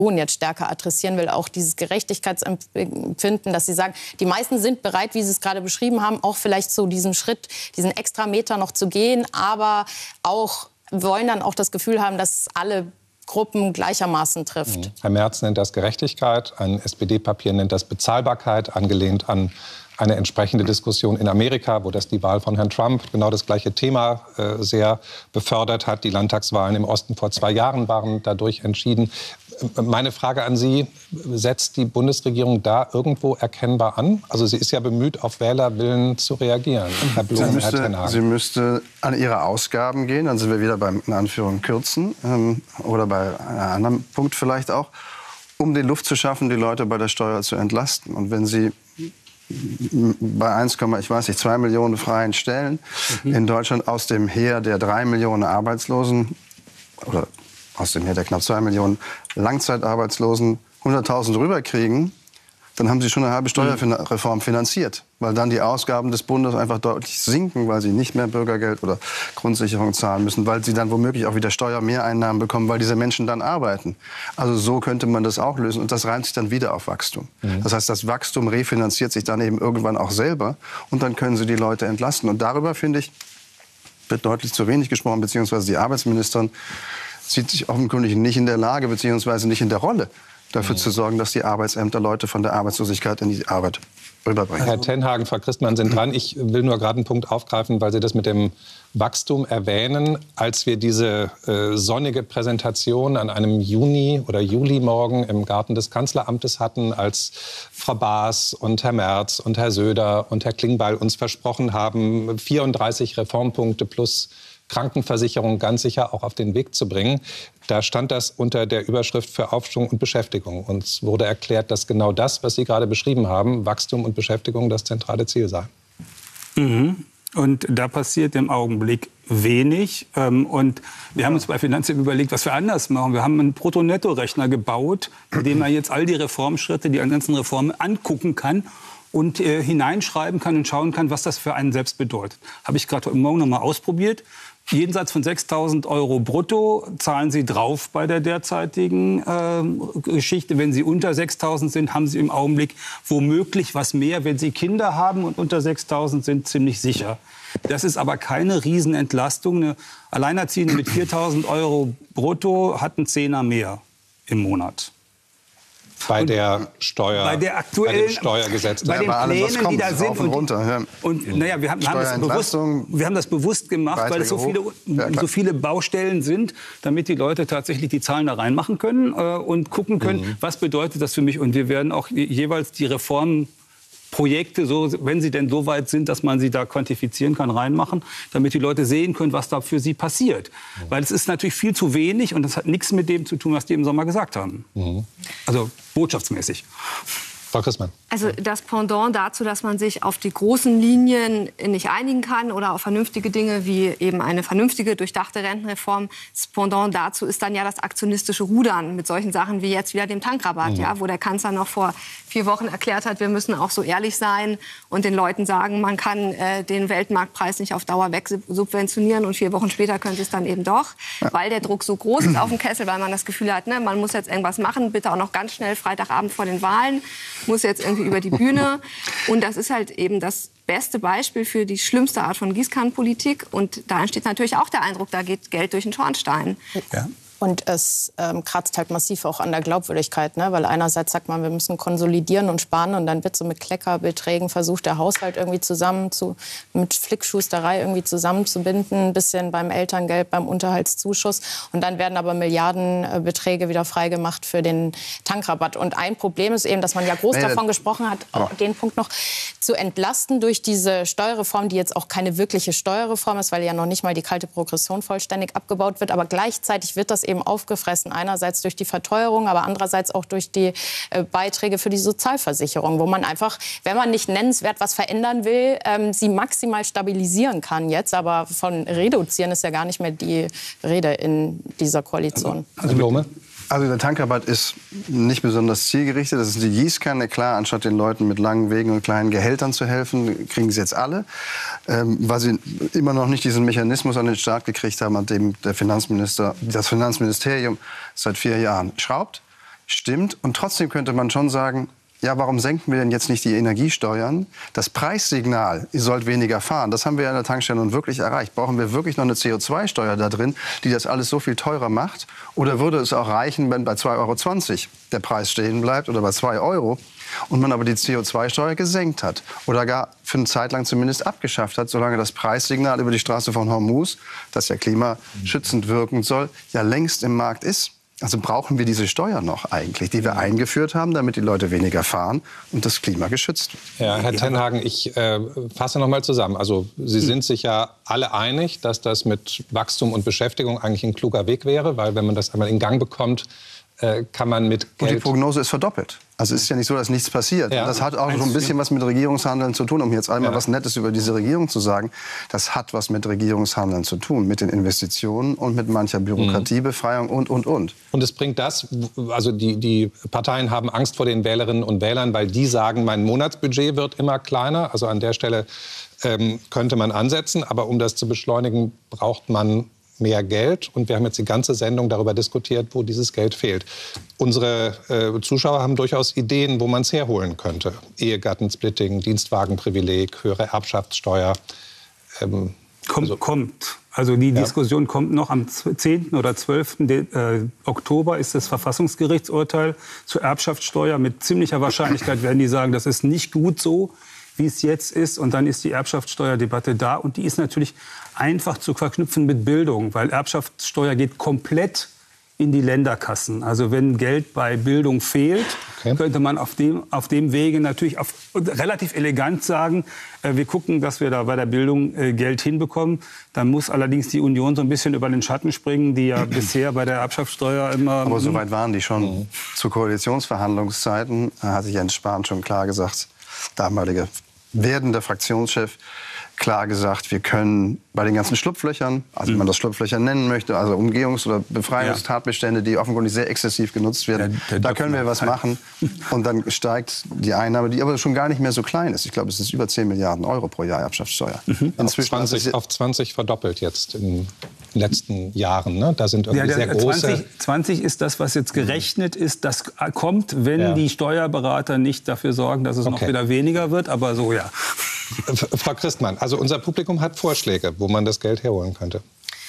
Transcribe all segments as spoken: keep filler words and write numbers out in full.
jetzt stärker adressieren will, auch dieses Gerechtigkeitsempfinden, dass Sie sagen, die meisten sind bereit, wie Sie es gerade beschrieben haben, auch vielleicht so diesen Schritt, diesen extra Meter noch zu gehen, aber auch wollen dann auch das Gefühl haben, dass alle Gruppen gleichermaßen trifft. Herr Merz nennt das Gerechtigkeit, ein S P D-Papier nennt das Bezahlbarkeit, angelehnt an eine entsprechende Diskussion in Amerika, wo das die Wahl von Herrn Trump genau das gleiche Thema äh, sehr befördert hat. Die Landtagswahlen im Osten vor zwei Jahren waren dadurch entschieden. Meine Frage an Sie, setzt die Bundesregierung da irgendwo erkennbar an? Also sie ist ja bemüht, auf Wählerwillen zu reagieren. Herr Blum, sie, müsste, Herr Ten Hagen. sie müsste an ihre Ausgaben gehen, dann sind wir wieder beim in Anführung kürzen ähm, oder bei einem anderen Punkt vielleicht auch, um die Luft zu schaffen, die Leute bei der Steuer zu entlasten. Und wenn Sie bei eins, ich weiß nicht, zwei Millionen freien Stellen mhm. in Deutschland aus dem Heer der drei Millionen Arbeitslosen oder aus dem Heer der knapp zwei Millionen Langzeitarbeitslosen hunderttausend rüberkriegen, dann haben Sie schon eine halbe Steuerreform finanziert, weil dann die Ausgaben des Bundes einfach deutlich sinken, weil Sie nicht mehr Bürgergeld oder Grundsicherung zahlen müssen, weil Sie dann womöglich auch wieder Steuermehreinnahmen bekommen, weil diese Menschen dann arbeiten. Also so könnte man das auch lösen und das reimt sich dann wieder auf Wachstum. Mhm. Das heißt, das Wachstum refinanziert sich dann eben irgendwann auch selber und dann können Sie die Leute entlasten. Und darüber, finde ich, wird deutlich zu wenig gesprochen, beziehungsweise die Arbeitsministerin sieht sich offenkundig nicht in der Lage, beziehungsweise nicht in der Rolle, dafür zu sorgen, dass die Arbeitsämter Leute von der Arbeitslosigkeit in die Arbeit rüberbringen. Herr Ten Hagen, Frau Christmann sind dran. Ich will nur gerade einen Punkt aufgreifen, weil Sie das mit dem Wachstum erwähnen. Als wir diese äh, sonnige Präsentation an einem Juni- oder Julimorgen im Garten des Kanzleramtes hatten, als Frau Baas und Herr Merz und Herr Söder und Herr Klingbeil uns versprochen haben, vierunddreißig Reformpunkte plus Krankenversicherung ganz sicher auch auf den Weg zu bringen. Da stand das unter der Überschrift für Aufschwung und Beschäftigung. Uns wurde erklärt, dass genau das, was Sie gerade beschrieben haben, Wachstum und Beschäftigung, das zentrale Ziel sei. Mhm. Und da passiert im Augenblick wenig. Und wir haben uns bei Finanzamt überlegt, was wir anders machen. Wir haben einen Brutto-Netto-Rechner gebaut, mit dem man jetzt all die Reformschritte, die ganzen Reformen angucken kann und äh, hineinschreiben kann und schauen kann, was das für einen selbst bedeutet. Habe ich gerade heute Morgen noch mal ausprobiert. Jenseits von sechstausend Euro brutto zahlen Sie drauf bei der derzeitigen äh, Geschichte. Wenn Sie unter sechstausend sind, haben Sie im Augenblick womöglich was mehr. Wenn Sie Kinder haben und unter sechstausend sind, ziemlich sicher. Das ist aber keine Riesenentlastung. Eine Alleinerziehende mit viertausend Euro brutto hat einen Zehner mehr im Monat. Bei der Steuer, bei der aktuellen, bei dem Steuergesetz, bei den ja, bei allem, Plänen, kommt, die da sind. und, runter, ja. und, und naja, wir haben, haben das bewusst, wir haben das bewusst gemacht, weil es so viele, so viele Baustellen sind, damit die Leute tatsächlich die Zahlen da reinmachen können äh, und gucken können, mhm. was bedeutet das für mich. Und wir werden auch jeweils die Reformen Projekte, so, wenn sie denn so weit sind, dass man sie da quantifizieren kann, reinmachen, damit die Leute sehen können, was da für sie passiert. Mhm. Weil es ist natürlich viel zu wenig und das hat nichts mit dem zu tun, was die im Sommer gesagt haben. Mhm. Also botschaftsmäßig. Frau Christmann. Also das Pendant dazu, dass man sich auf die großen Linien nicht einigen kann oder auf vernünftige Dinge wie eben eine vernünftige, durchdachte Rentenreform. Das Pendant dazu ist dann ja das aktionistische Rudern mit solchen Sachen wie jetzt wieder dem Tankrabatt, mhm. ja, wo der Kanzler noch vor vier Wochen erklärt hat, wir müssen auch so ehrlich sein und den Leuten sagen, man kann äh, den Weltmarktpreis nicht auf Dauer wegsubventionieren und vier Wochen später können sie es dann eben doch, ja. weil der Druck so groß ist auf dem Kessel, weil man das Gefühl hat, ne, man muss jetzt irgendwas machen, bitte auch noch ganz schnell Freitagabend vor den Wahlen, muss jetzt irgendwie über die Bühne. Und das ist halt eben das beste Beispiel für die schlimmste Art von Gießkannenpolitik. Und da entsteht natürlich auch der Eindruck, da geht Geld durch den Schornstein. Ja. Und es ähm, kratzt halt massiv auch an der Glaubwürdigkeit, ne? Weil einerseits sagt man, wir müssen konsolidieren und sparen und dann wird so mit Kleckerbeträgen versucht, der Haushalt irgendwie zusammen zu, mit Flickschusterei irgendwie zusammenzubinden, ein bisschen beim Elterngeld, beim Unterhaltszuschuss und dann werden aber Milliardenbeträge wieder freigemacht für den Tankrabatt. Und ein Problem ist eben, dass man ja groß nee, davon gesprochen hat, auch den Punkt noch zu entlasten durch diese Steuerreform, die jetzt auch keine wirkliche Steuerreform ist, weil ja noch nicht mal die kalte Progression vollständig abgebaut wird, aber gleichzeitig wird das eben aufgefressen, einerseits durch die Verteuerung, aber andererseits auch durch die äh, Beiträge für die Sozialversicherung, wo man einfach, wenn man nicht nennenswert was verändern will, ähm, sie maximal stabilisieren kann jetzt, aber von reduzieren ist ja gar nicht mehr die Rede in dieser Koalition. Also, also, also der Tankrabatt ist nicht besonders zielgerichtet, das ist die Gießkanne, klar, anstatt den Leuten mit langen Wegen und kleinen Gehältern zu helfen, kriegen sie jetzt alle, ähm, weil sie immer noch nicht diesen Mechanismus an den Start gekriegt haben, an dem der Finanzminister, das Finanzministerium seit vier Jahren schraubt. Stimmt. Und trotzdem könnte man schon sagen, ja, warum senken wir denn jetzt nicht die Energiesteuern? Das Preissignal, ihr sollt weniger fahren, das haben wir ja an der Tankstelle nun wirklich erreicht. Brauchen wir wirklich noch eine C O zwei Steuer da drin, die das alles so viel teurer macht? Oder würde es auch reichen, wenn bei zwei Euro zwanzig der Preis stehen bleibt oder bei zwei Euro und man aber die C O zwei Steuer gesenkt hat oder gar für eine Zeit lang zumindest abgeschafft hat, solange das Preissignal über die Straße von Hormuz, das ja klimaschützend wirken soll, ja längst im Markt ist? Also brauchen wir diese Steuer noch eigentlich, die wir eingeführt haben, damit die Leute weniger fahren und das Klima geschützt wird? Ja, Herr Tenhagen, ich äh, fasse noch mal zusammen. Also Sie sind sich ja alle einig, dass das mit Wachstum und Beschäftigung eigentlich ein kluger Weg wäre, weil wenn man das einmal in Gang bekommt, äh, kann man mit Geld... Und die Prognose ist verdoppelt. Also es ist ja nicht so, dass nichts passiert. Ja. Das hat auch so ein bisschen was mit Regierungshandeln zu tun, um jetzt einmal ja. was Nettes über diese Regierung zu sagen. Das hat was mit Regierungshandeln zu tun, mit den Investitionen und mit mancher Bürokratiebefreiung und, und, und. Und es bringt das, also die, die Parteien haben Angst vor den Wählerinnen und Wählern, weil die sagen, mein Monatsbudget wird immer kleiner. Also an der Stelle ähm, könnte man ansetzen. Aber um das zu beschleunigen, braucht man mehr Geld. Und wir haben jetzt die ganze Sendung darüber diskutiert, wo dieses Geld fehlt. Unsere äh, Zuschauer haben durchaus Ideen, wo man es herholen könnte. Ehegattensplitting, Dienstwagenprivileg, höhere Erbschaftssteuer. Ähm, kommt, also, kommt. Also die ja. Diskussion kommt noch am zehnten oder zwölften Äh, Oktober ist das Verfassungsgerichtsurteil zur Erbschaftssteuer. Mit ziemlicher Wahrscheinlichkeit werden die sagen, das ist nicht gut so, wie es jetzt ist. Und dann ist die Erbschaftssteuerdebatte da. Und die ist natürlich einfach zu verknüpfen mit Bildung, weil Erbschaftssteuer geht komplett in die Länderkassen. Also wenn Geld bei Bildung fehlt, okay. könnte man auf dem, auf dem Wege natürlich auf, relativ elegant sagen, äh, wir gucken, dass wir da bei der Bildung äh, Geld hinbekommen. Dann muss allerdings die Union so ein bisschen über den Schatten springen, die ja bisher bei der Erbschaftssteuer immer... Aber so weit waren die schon. Mhm. Zu Koalitionsverhandlungszeiten hat sich Jens Spahn schon klar gesagt, damaliger werdender Fraktionschef, klar gesagt, wir können bei den ganzen Schlupflöchern, also wie man das Schlupflöcher nennen möchte, also Umgehungs- oder Befreiungstatbestände, die offenkundig sehr exzessiv genutzt werden, der, der da können wir was machen. Und dann steigt die Einnahme, die aber schon gar nicht mehr so klein ist. Ich glaube, es ist über zehn Milliarden Euro pro Jahr Erbschaftssteuer. Mhm. Inzwischen auf zwanzig, auf zwanzig verdoppelt jetzt in den letzten Jahren. Ne? Da sind irgendwie ja, sehr große... zwanzig, zwanzig ist das, was jetzt gerechnet ist. Das kommt, wenn ja. die Steuerberater nicht dafür sorgen, dass es okay. noch wieder weniger wird. Aber so, ja. Frau Christmann, also unser Publikum hat Vorschläge, wo man das Geld herholen könnte.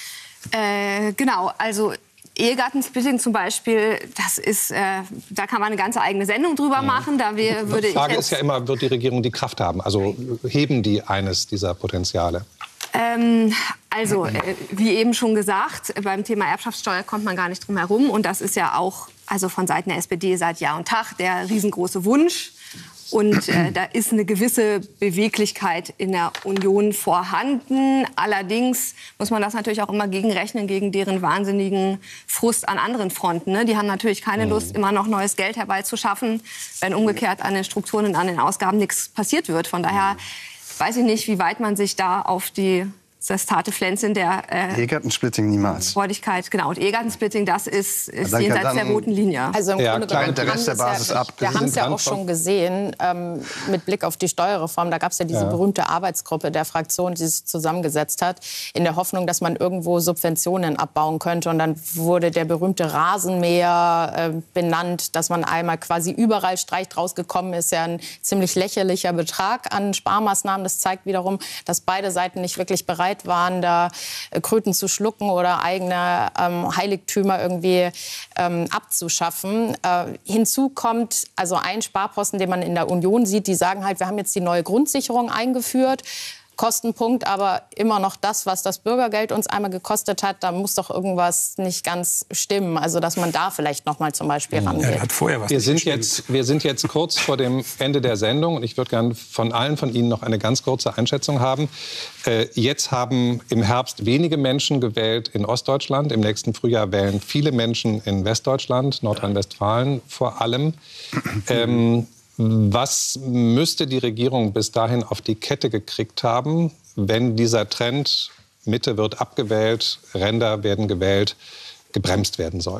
Äh, genau, also Ehegattensplitting zum Beispiel, das ist, äh, da kann man eine ganze eigene Sendung drüber machen. Da wir, würde die Frage ich ist ja immer, wird die Regierung die Kraft haben? Also heben die eines dieser Potenziale? Ähm, also, äh, wie eben schon gesagt, beim Thema Erbschaftssteuer kommt man gar nicht drum herum. Und das ist ja auch also von Seiten der S P D seit Jahr und Tag der riesengroße Wunsch. Und äh, da ist eine gewisse Beweglichkeit in der Union vorhanden. Allerdings muss man das natürlich auch immer gegenrechnen gegen deren wahnsinnigen Frust an anderen Fronten. Ne? Die haben natürlich keine Lust, immer noch neues Geld herbeizuschaffen, wenn umgekehrt an den Strukturen und an den Ausgaben nichts passiert wird. Von daher weiß ich nicht, wie weit man sich da auf die... das zarte Pflänzchen der äh, Ehegattensplitting niemals. Freudigkeit, genau. Und Ehegattensplitting, das ist, ist jenseits der roten Linie. Also im ja, Grunde genommen der Rest der Basis ja, ab. Wir haben es ja auch schon gesehen, ähm, mit Blick auf die Steuerreform. Da gab es ja diese ja. berühmte Arbeitsgruppe der Fraktion, die sich zusammengesetzt hat, in der Hoffnung, dass man irgendwo Subventionen abbauen könnte. Und dann wurde der berühmte Rasenmäher äh, benannt, dass man einmal quasi überall streicht. Rausgekommen ist ja ein ziemlich lächerlicher Betrag an Sparmaßnahmen. Das zeigt wiederum, dass beide Seiten nicht wirklich bereit waren, da Kröten zu schlucken oder eigene ähm, Heiligtümer irgendwie ähm, abzuschaffen. Äh, hinzu kommt also ein Sparposten, den man in der Union sieht. Die sagen halt, wir haben jetzt die neue Grundsicherung eingeführt. Kostenpunkt, aber immer noch das, was das Bürgergeld uns einmal gekostet hat, da muss doch irgendwas nicht ganz stimmen. Also, dass man da vielleicht noch mal zum Beispiel rangeht. Ja, hat vorher was wir, sind jetzt, wir sind jetzt kurz vor dem Ende der Sendung und ich würde gerne von allen von Ihnen noch eine ganz kurze Einschätzung haben. Äh, jetzt haben im Herbst wenige Menschen gewählt in Ostdeutschland. Im nächsten Frühjahr wählen viele Menschen in Westdeutschland, Nordrhein-Westfalen vor allem. Ähm, Was müsste die Regierung bis dahin auf die Kette gekriegt haben, wenn dieser Trend, Mitte wird abgewählt, Ränder werden gewählt, gebremst werden soll?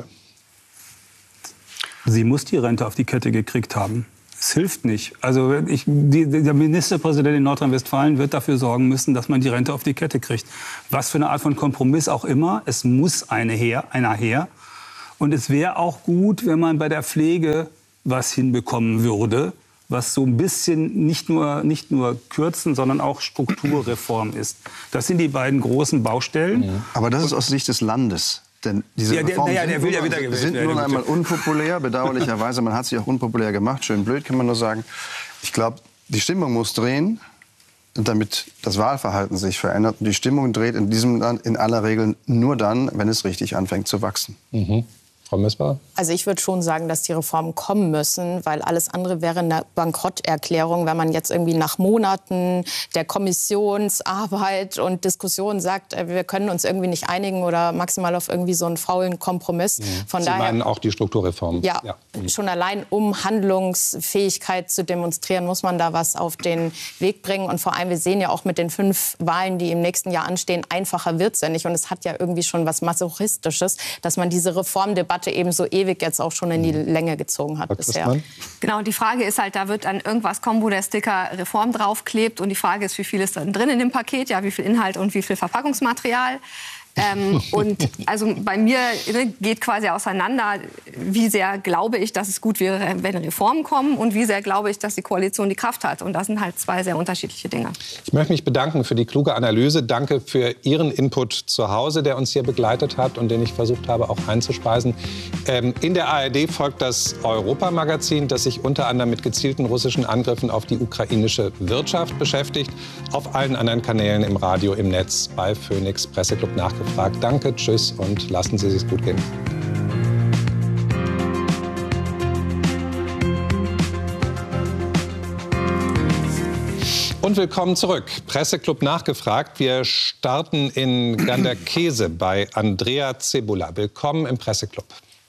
Sie muss die Rente auf die Kette gekriegt haben. Es hilft nicht. Also ich, die, der Ministerpräsident in Nordrhein-Westfalen wird dafür sorgen müssen, dass man die Rente auf die Kette kriegt. Was für eine Art von Kompromiss auch immer, es muss eine her, einer her. Und es wäre auch gut, wenn man bei der Pflege was hinbekommen würde, was so ein bisschen nicht nur, nicht nur Kürzen, sondern auch Strukturreform ist. Das sind die beiden großen Baustellen. Aber das ist aus Sicht des Landes. Denn diese ja, der, Reformen ja, der will ja wieder sind, gewählt sind werden. nun einmal unpopulär, bedauerlicherweise. Man hat sie auch unpopulär gemacht. Schön blöd, kann man nur sagen. Ich glaube, die Stimmung muss drehen, damit das Wahlverhalten sich verändert. Und die Stimmung dreht in diesem Land in aller Regel nur dann, wenn es richtig anfängt zu wachsen. Mhm. Frau Missbauer? Also ich würde schon sagen, dass die Reformen kommen müssen, weil alles andere wäre eine Bankrotterklärung, wenn man jetzt irgendwie nach Monaten der Kommissionsarbeit und Diskussion sagt, wir können uns irgendwie nicht einigen oder maximal auf irgendwie so einen faulen Kompromiss. Mhm. Von Sie daher, meinen auch die Strukturreformen? Ja, ja, schon allein um Handlungsfähigkeit zu demonstrieren, muss man da was auf den Weg bringen. Und vor allem, wir sehen ja auch mit den fünf Wahlen, die im nächsten Jahr anstehen, einfacher wird es ja nicht. Und es hat ja irgendwie schon was Masochistisches, dass man diese Reformdebatte eben so ewig jetzt auch schon in die Länge gezogen hat bisher. Genau, und die Frage ist halt, da wird dann irgendwas kommen, wo der Sticker Reform draufklebt. Und die Frage ist, wie viel ist dann drin in dem Paket? Ja, wie viel Inhalt und wie viel Verpackungsmaterial? Ähm, und also bei mir ne, geht quasi auseinander, wie sehr glaube ich, dass es gut wäre, wenn Reformen kommen und wie sehr glaube ich, dass die Koalition die Kraft hat. Und das sind halt zwei sehr unterschiedliche Dinge. Ich möchte mich bedanken für die kluge Analyse. Danke für Ihren Input zu Hause, der uns hier begleitet hat und den ich versucht habe, auch einzuspeisen. Ähm, in der A R D folgt das Europa-Magazin, das sich unter anderem mit gezielten russischen Angriffen auf die ukrainische Wirtschaft beschäftigt. Auf allen anderen Kanälen im Radio, im Netz, bei Phoenix, Presseclub nachgefragt. Danke, tschüss und lassen Sie es sich gut gehen. Und willkommen zurück. Presseclub nachgefragt. Wir starten in Ganderkesee bei Andrea Cebula. Willkommen im Presseclub.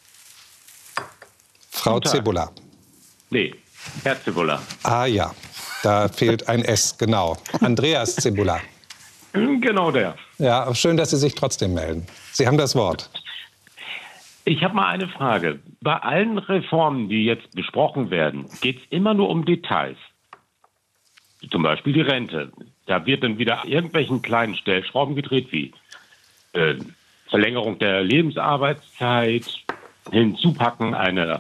Frau Cebula. Nee, Herr Cebula. Ah ja, da fehlt ein S, genau. Andreas Cebula. Genau der. Ja, schön, dass Sie sich trotzdem melden. Sie haben das Wort. Ich habe mal eine Frage. Bei allen Reformen, die jetzt besprochen werden, geht es immer nur um Details. Zum Beispiel die Rente. Da wird dann wieder irgendwelchen kleinen Stellschrauben gedreht, wie äh, Verlängerung der Lebensarbeitszeit, Hinzupacken einer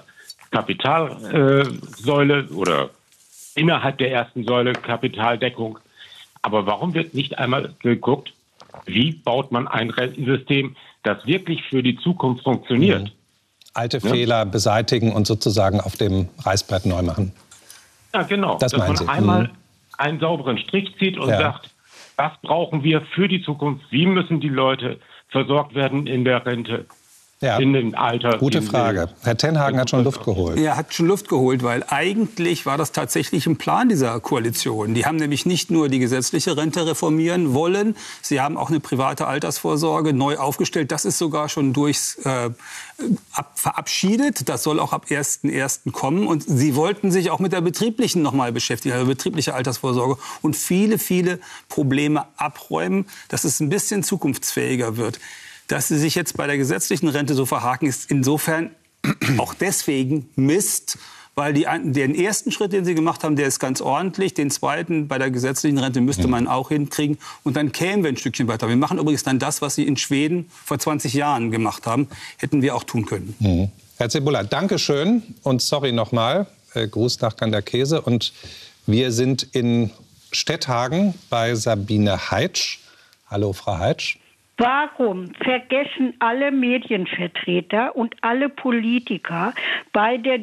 Kapitalsäule äh, oder innerhalb der ersten Säule Kapitaldeckung. Aber warum wird nicht einmal geguckt, wie baut man ein Rentensystem, das wirklich für die Zukunft funktioniert? Mhm. Alte ja. Fehler beseitigen und sozusagen auf dem Reißbrett neu machen. Ja, genau. Das dass man Sie. einmal mhm. einen sauberen Strich zieht und ja. sagt, was brauchen wir für die Zukunft? Wie müssen die Leute versorgt werden in der Rente? Ja. In dem Alter. Gute Frage. Herr Tenhagen hat schon Luft geholt. Er hat schon Luft geholt, weil eigentlich war das tatsächlich ein Plan dieser Koalition. Die haben nämlich nicht nur die gesetzliche Rente reformieren wollen, sie haben auch eine private Altersvorsorge neu aufgestellt. Das ist sogar schon durchs äh, ab, verabschiedet. Das soll auch ab ersten ersten kommen. Und sie wollten sich auch mit der betrieblichen noch mal beschäftigen, also betriebliche Altersvorsorge und viele, viele Probleme abräumen, dass es ein bisschen zukunftsfähiger wird. Dass sie sich jetzt bei der gesetzlichen Rente so verhaken, ist insofern auch deswegen Mist, weil die, den ersten Schritt, den sie gemacht haben, der ist ganz ordentlich. Den zweiten bei der gesetzlichen Rente müsste man auch hinkriegen. Und dann kämen wir ein Stückchen weiter. Wir machen übrigens dann das, was sie in Schweden vor zwanzig Jahren gemacht haben. Hätten wir auch tun können. Mhm. Herr Cebula, danke schön und sorry nochmal. Äh, Gruß nach Ganderkesee. Und wir sind in Stetthagen bei Sabine Heitsch. Hallo, Frau Heitsch. Warum vergessen alle Medienvertreter und alle Politiker bei der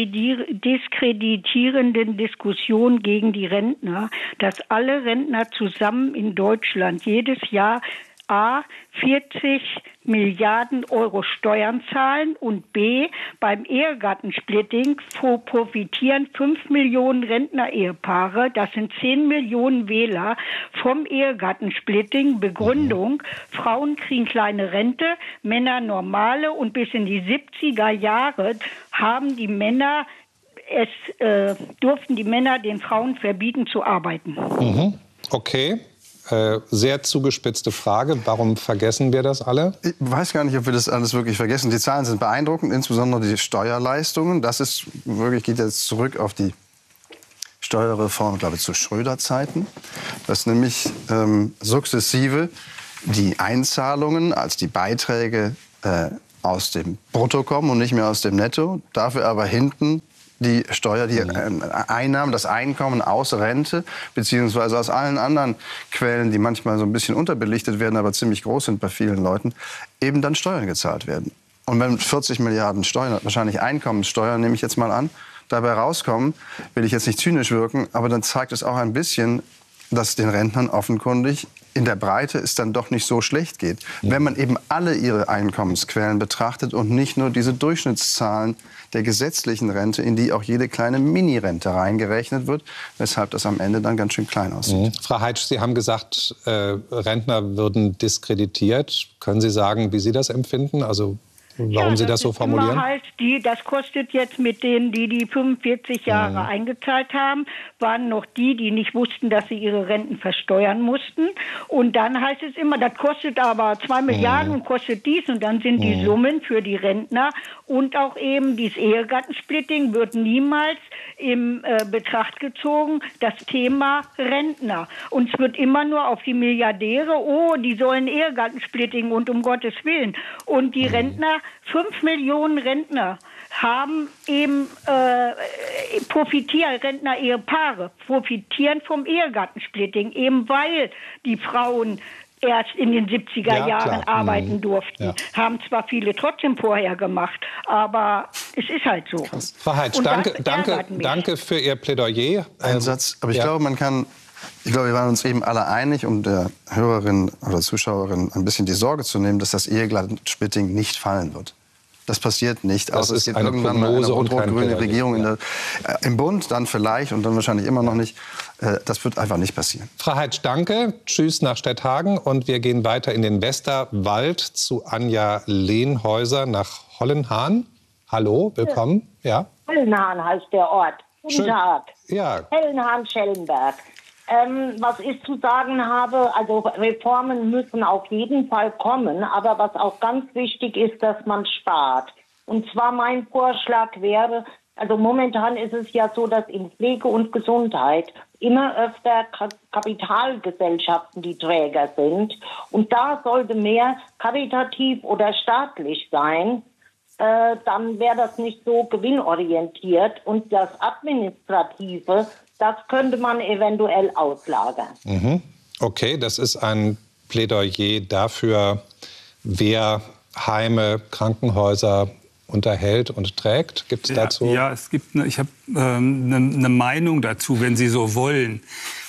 diskreditierenden Diskussion gegen die Rentner, dass alle Rentner zusammen in Deutschland jedes Jahr A, vierzig Milliarden Euro Steuern zahlen und B, beim Ehegattensplitting profitieren fünf Millionen Rentner-Ehepaare, das sind zehn Millionen Wähler, vom Ehegattensplitting. Begründung, Frauen kriegen kleine Rente, Männer normale, und bis in die siebziger Jahre haben die Männer, es äh, durften die Männer den Frauen verbieten zu arbeiten. Mhm. Okay. Äh, sehr zugespitzte Frage. Warum vergessen wir das alle? Ich weiß gar nicht, ob wir das alles wirklich vergessen. Die Zahlen sind beeindruckend, insbesondere die Steuerleistungen. Das ist wirklich, geht jetzt zurück auf die Steuerreform, glaube ich, zu Schröder-Zeiten. Dass nämlich ähm, sukzessive die Einzahlungen als die Beiträge äh, aus dem Brutto kommen und nicht mehr aus dem Netto, dafür aber hinten die Steuer, die Einnahmen, das Einkommen aus Rente beziehungsweise aus allen anderen Quellen, die manchmal so ein bisschen unterbelichtet werden, aber ziemlich groß sind bei vielen Leuten, eben dann Steuern gezahlt werden. Und wenn vierzig Milliarden Steuern, wahrscheinlich Einkommenssteuern, nehme ich jetzt mal an, dabei rauskommen, will ich jetzt nicht zynisch wirken, aber dann zeigt es auch ein bisschen, dass den Rentnern offenkundig in der Breite es dann doch nicht so schlecht geht. Ja. Wenn man eben alle ihre Einkommensquellen betrachtet und nicht nur diese Durchschnittszahlen der gesetzlichen Rente, in die auch jede kleine Mini-Rente reingerechnet wird, weshalb das am Ende dann ganz schön klein aussieht. Mhm. Frau Heitsch, Sie haben gesagt, äh, Rentner würden diskreditiert. Können Sie sagen, wie Sie das empfinden? Also warum ja, Sie das so formulieren? Immer halt die, das kostet jetzt mit denen, die die fünfundvierzig Jahre mhm. eingezahlt haben, waren noch die, die nicht wussten, dass sie ihre Renten versteuern mussten. Und dann heißt es immer, das kostet aber zwei Milliarden und kostet dies. Und dann sind mhm. die Summen für die Rentner und auch eben dieses Ehegattensplitting wird niemals in äh, Betracht gezogen, das Thema Rentner. Und es wird immer nur auf die Milliardäre, oh, die sollen Ehegattensplitting und um Gottes Willen. Und die mhm. Rentner, fünf Millionen Rentner haben eben äh, profitieren, Rentner-Ehepaare profitieren vom Ehegattensplitting, eben weil die Frauen erst in den siebziger ja, Jahren klar. arbeiten durften. Ja. Haben zwar viele trotzdem vorher gemacht, aber es ist halt so. Krass. Frau Heitsch, danke, danke, danke für Ihr Plädoyer. Ein Satz, aber ich ja. glaube, man kann, ich glaube, wir waren uns eben alle einig, um der Hörerin oder Zuschauerin ein bisschen die Sorge zu nehmen, dass das Ehegattensplitting nicht fallen wird. Das passiert nicht, das außer es gibt eine irgendwann mal eine rot-rot-grüne Regierung in der, ja. äh, im Bund, dann vielleicht und dann wahrscheinlich immer noch nicht. Äh, das wird einfach nicht passieren. Frau Heitsch, danke. Tschüss nach Stetthagen. Und wir gehen weiter in den Westerwald zu Anja Lehnhäuser nach Hollenhahn. Hallo, willkommen. Ja. Hollenhahn heißt der Ort. Guten Schön. Tag. Ja. Hollenhahn-Schellenberg. Ähm, was ich zu sagen habe, also Reformen müssen auf jeden Fall kommen, aber was auch ganz wichtig ist, dass man spart. Und zwar mein Vorschlag wäre, also momentan ist es ja so, dass in Pflege und Gesundheit immer öfter Kapitalgesellschaften die Träger sind. Und da sollte mehr karitativ oder staatlich sein. Äh, dann wäre das nicht so gewinnorientiert. Und das Administrative, das könnte man eventuell auslagern. Mhm. Okay, das ist ein Plädoyer dafür, wer Heime, Krankenhäuser unterhält und trägt. Gibt es ja, dazu? Ja, es gibt eine, ich habe eine ähm, ne, ne Meinung dazu, wenn Sie so wollen.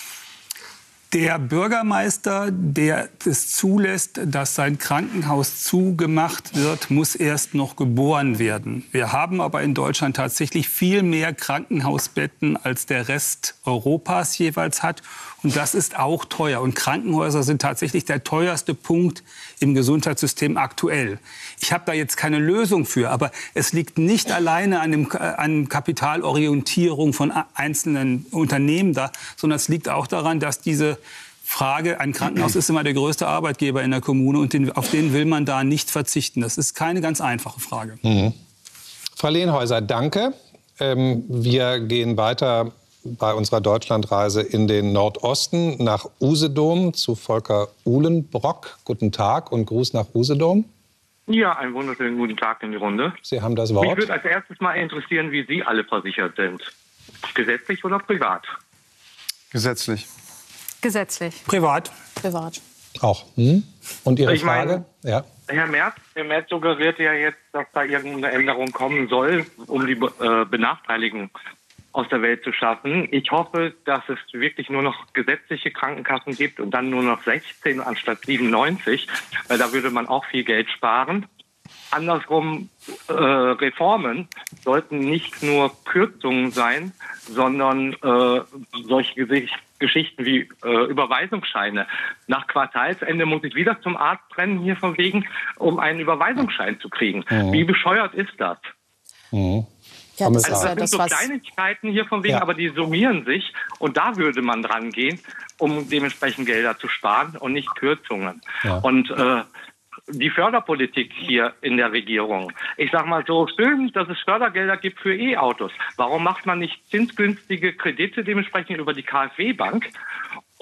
Der Bürgermeister, der es zulässt, dass sein Krankenhaus zugemacht wird, muss erst noch geboren werden. Wir haben aber in Deutschland tatsächlich viel mehr Krankenhausbetten, als der Rest Europas jeweils hat. Und das ist auch teuer. Und Krankenhäuser sind tatsächlich der teuerste Punkt im Gesundheitssystem aktuell. Ich habe da jetzt keine Lösung für, aber es liegt nicht alleine an, dem, an Kapitalorientierung von einzelnen Unternehmen da, sondern es liegt auch daran, dass diese Frage, ein Krankenhaus ist immer der größte Arbeitgeber in der Kommune und den, auf den will man da nicht verzichten. Das ist keine ganz einfache Frage. Mhm. Frau Lehnhäuser, danke. Ähm, wir gehen weiter bei unserer Deutschlandreise in den Nordosten nach Usedom zu Volker Uhlenbrock. Guten Tag und Gruß nach Usedom. Ja, einen wunderschönen guten Tag in die Runde. Sie haben das Wort. Mich würde als erstes mal interessieren, wie Sie alle versichert sind. Gesetzlich oder privat? Gesetzlich. Gesetzlich. Privat. Privat. Auch. Hm? Und Ihre ich Frage? Meine, ja. Herr Merz, Herr Merz suggeriert ja jetzt, dass da irgendeine Änderung kommen soll, um die äh, Benachteiligung aus der Welt zu schaffen. Ich hoffe, dass es wirklich nur noch gesetzliche Krankenkassen gibt und dann nur noch sechzehn anstatt siebenundneunzig, weil da würde man auch viel Geld sparen. Andersrum, äh, Reformen sollten nicht nur Kürzungen sein, sondern äh, solche Gesicht Geschichten wie äh, Überweisungsscheine. Nach Quartalsende muss ich wieder zum Arzt rennen, hier von wegen, um einen Überweisungsschein zu kriegen. Mhm. Wie bescheuert ist das? Mhm. Ja, das, also, das ist ja sind das, so was Kleinigkeiten hier von wegen, ja. aber die summieren sich. Und da würde man dran gehen, um dementsprechend Gelder zu sparen und nicht Kürzungen. Ja. Und äh, die Förderpolitik hier in der Regierung. Ich sag mal so, schön, dass es Fördergelder gibt für E-Autos. Warum macht man nicht zinsgünstige Kredite dementsprechend über die KfW-Bank?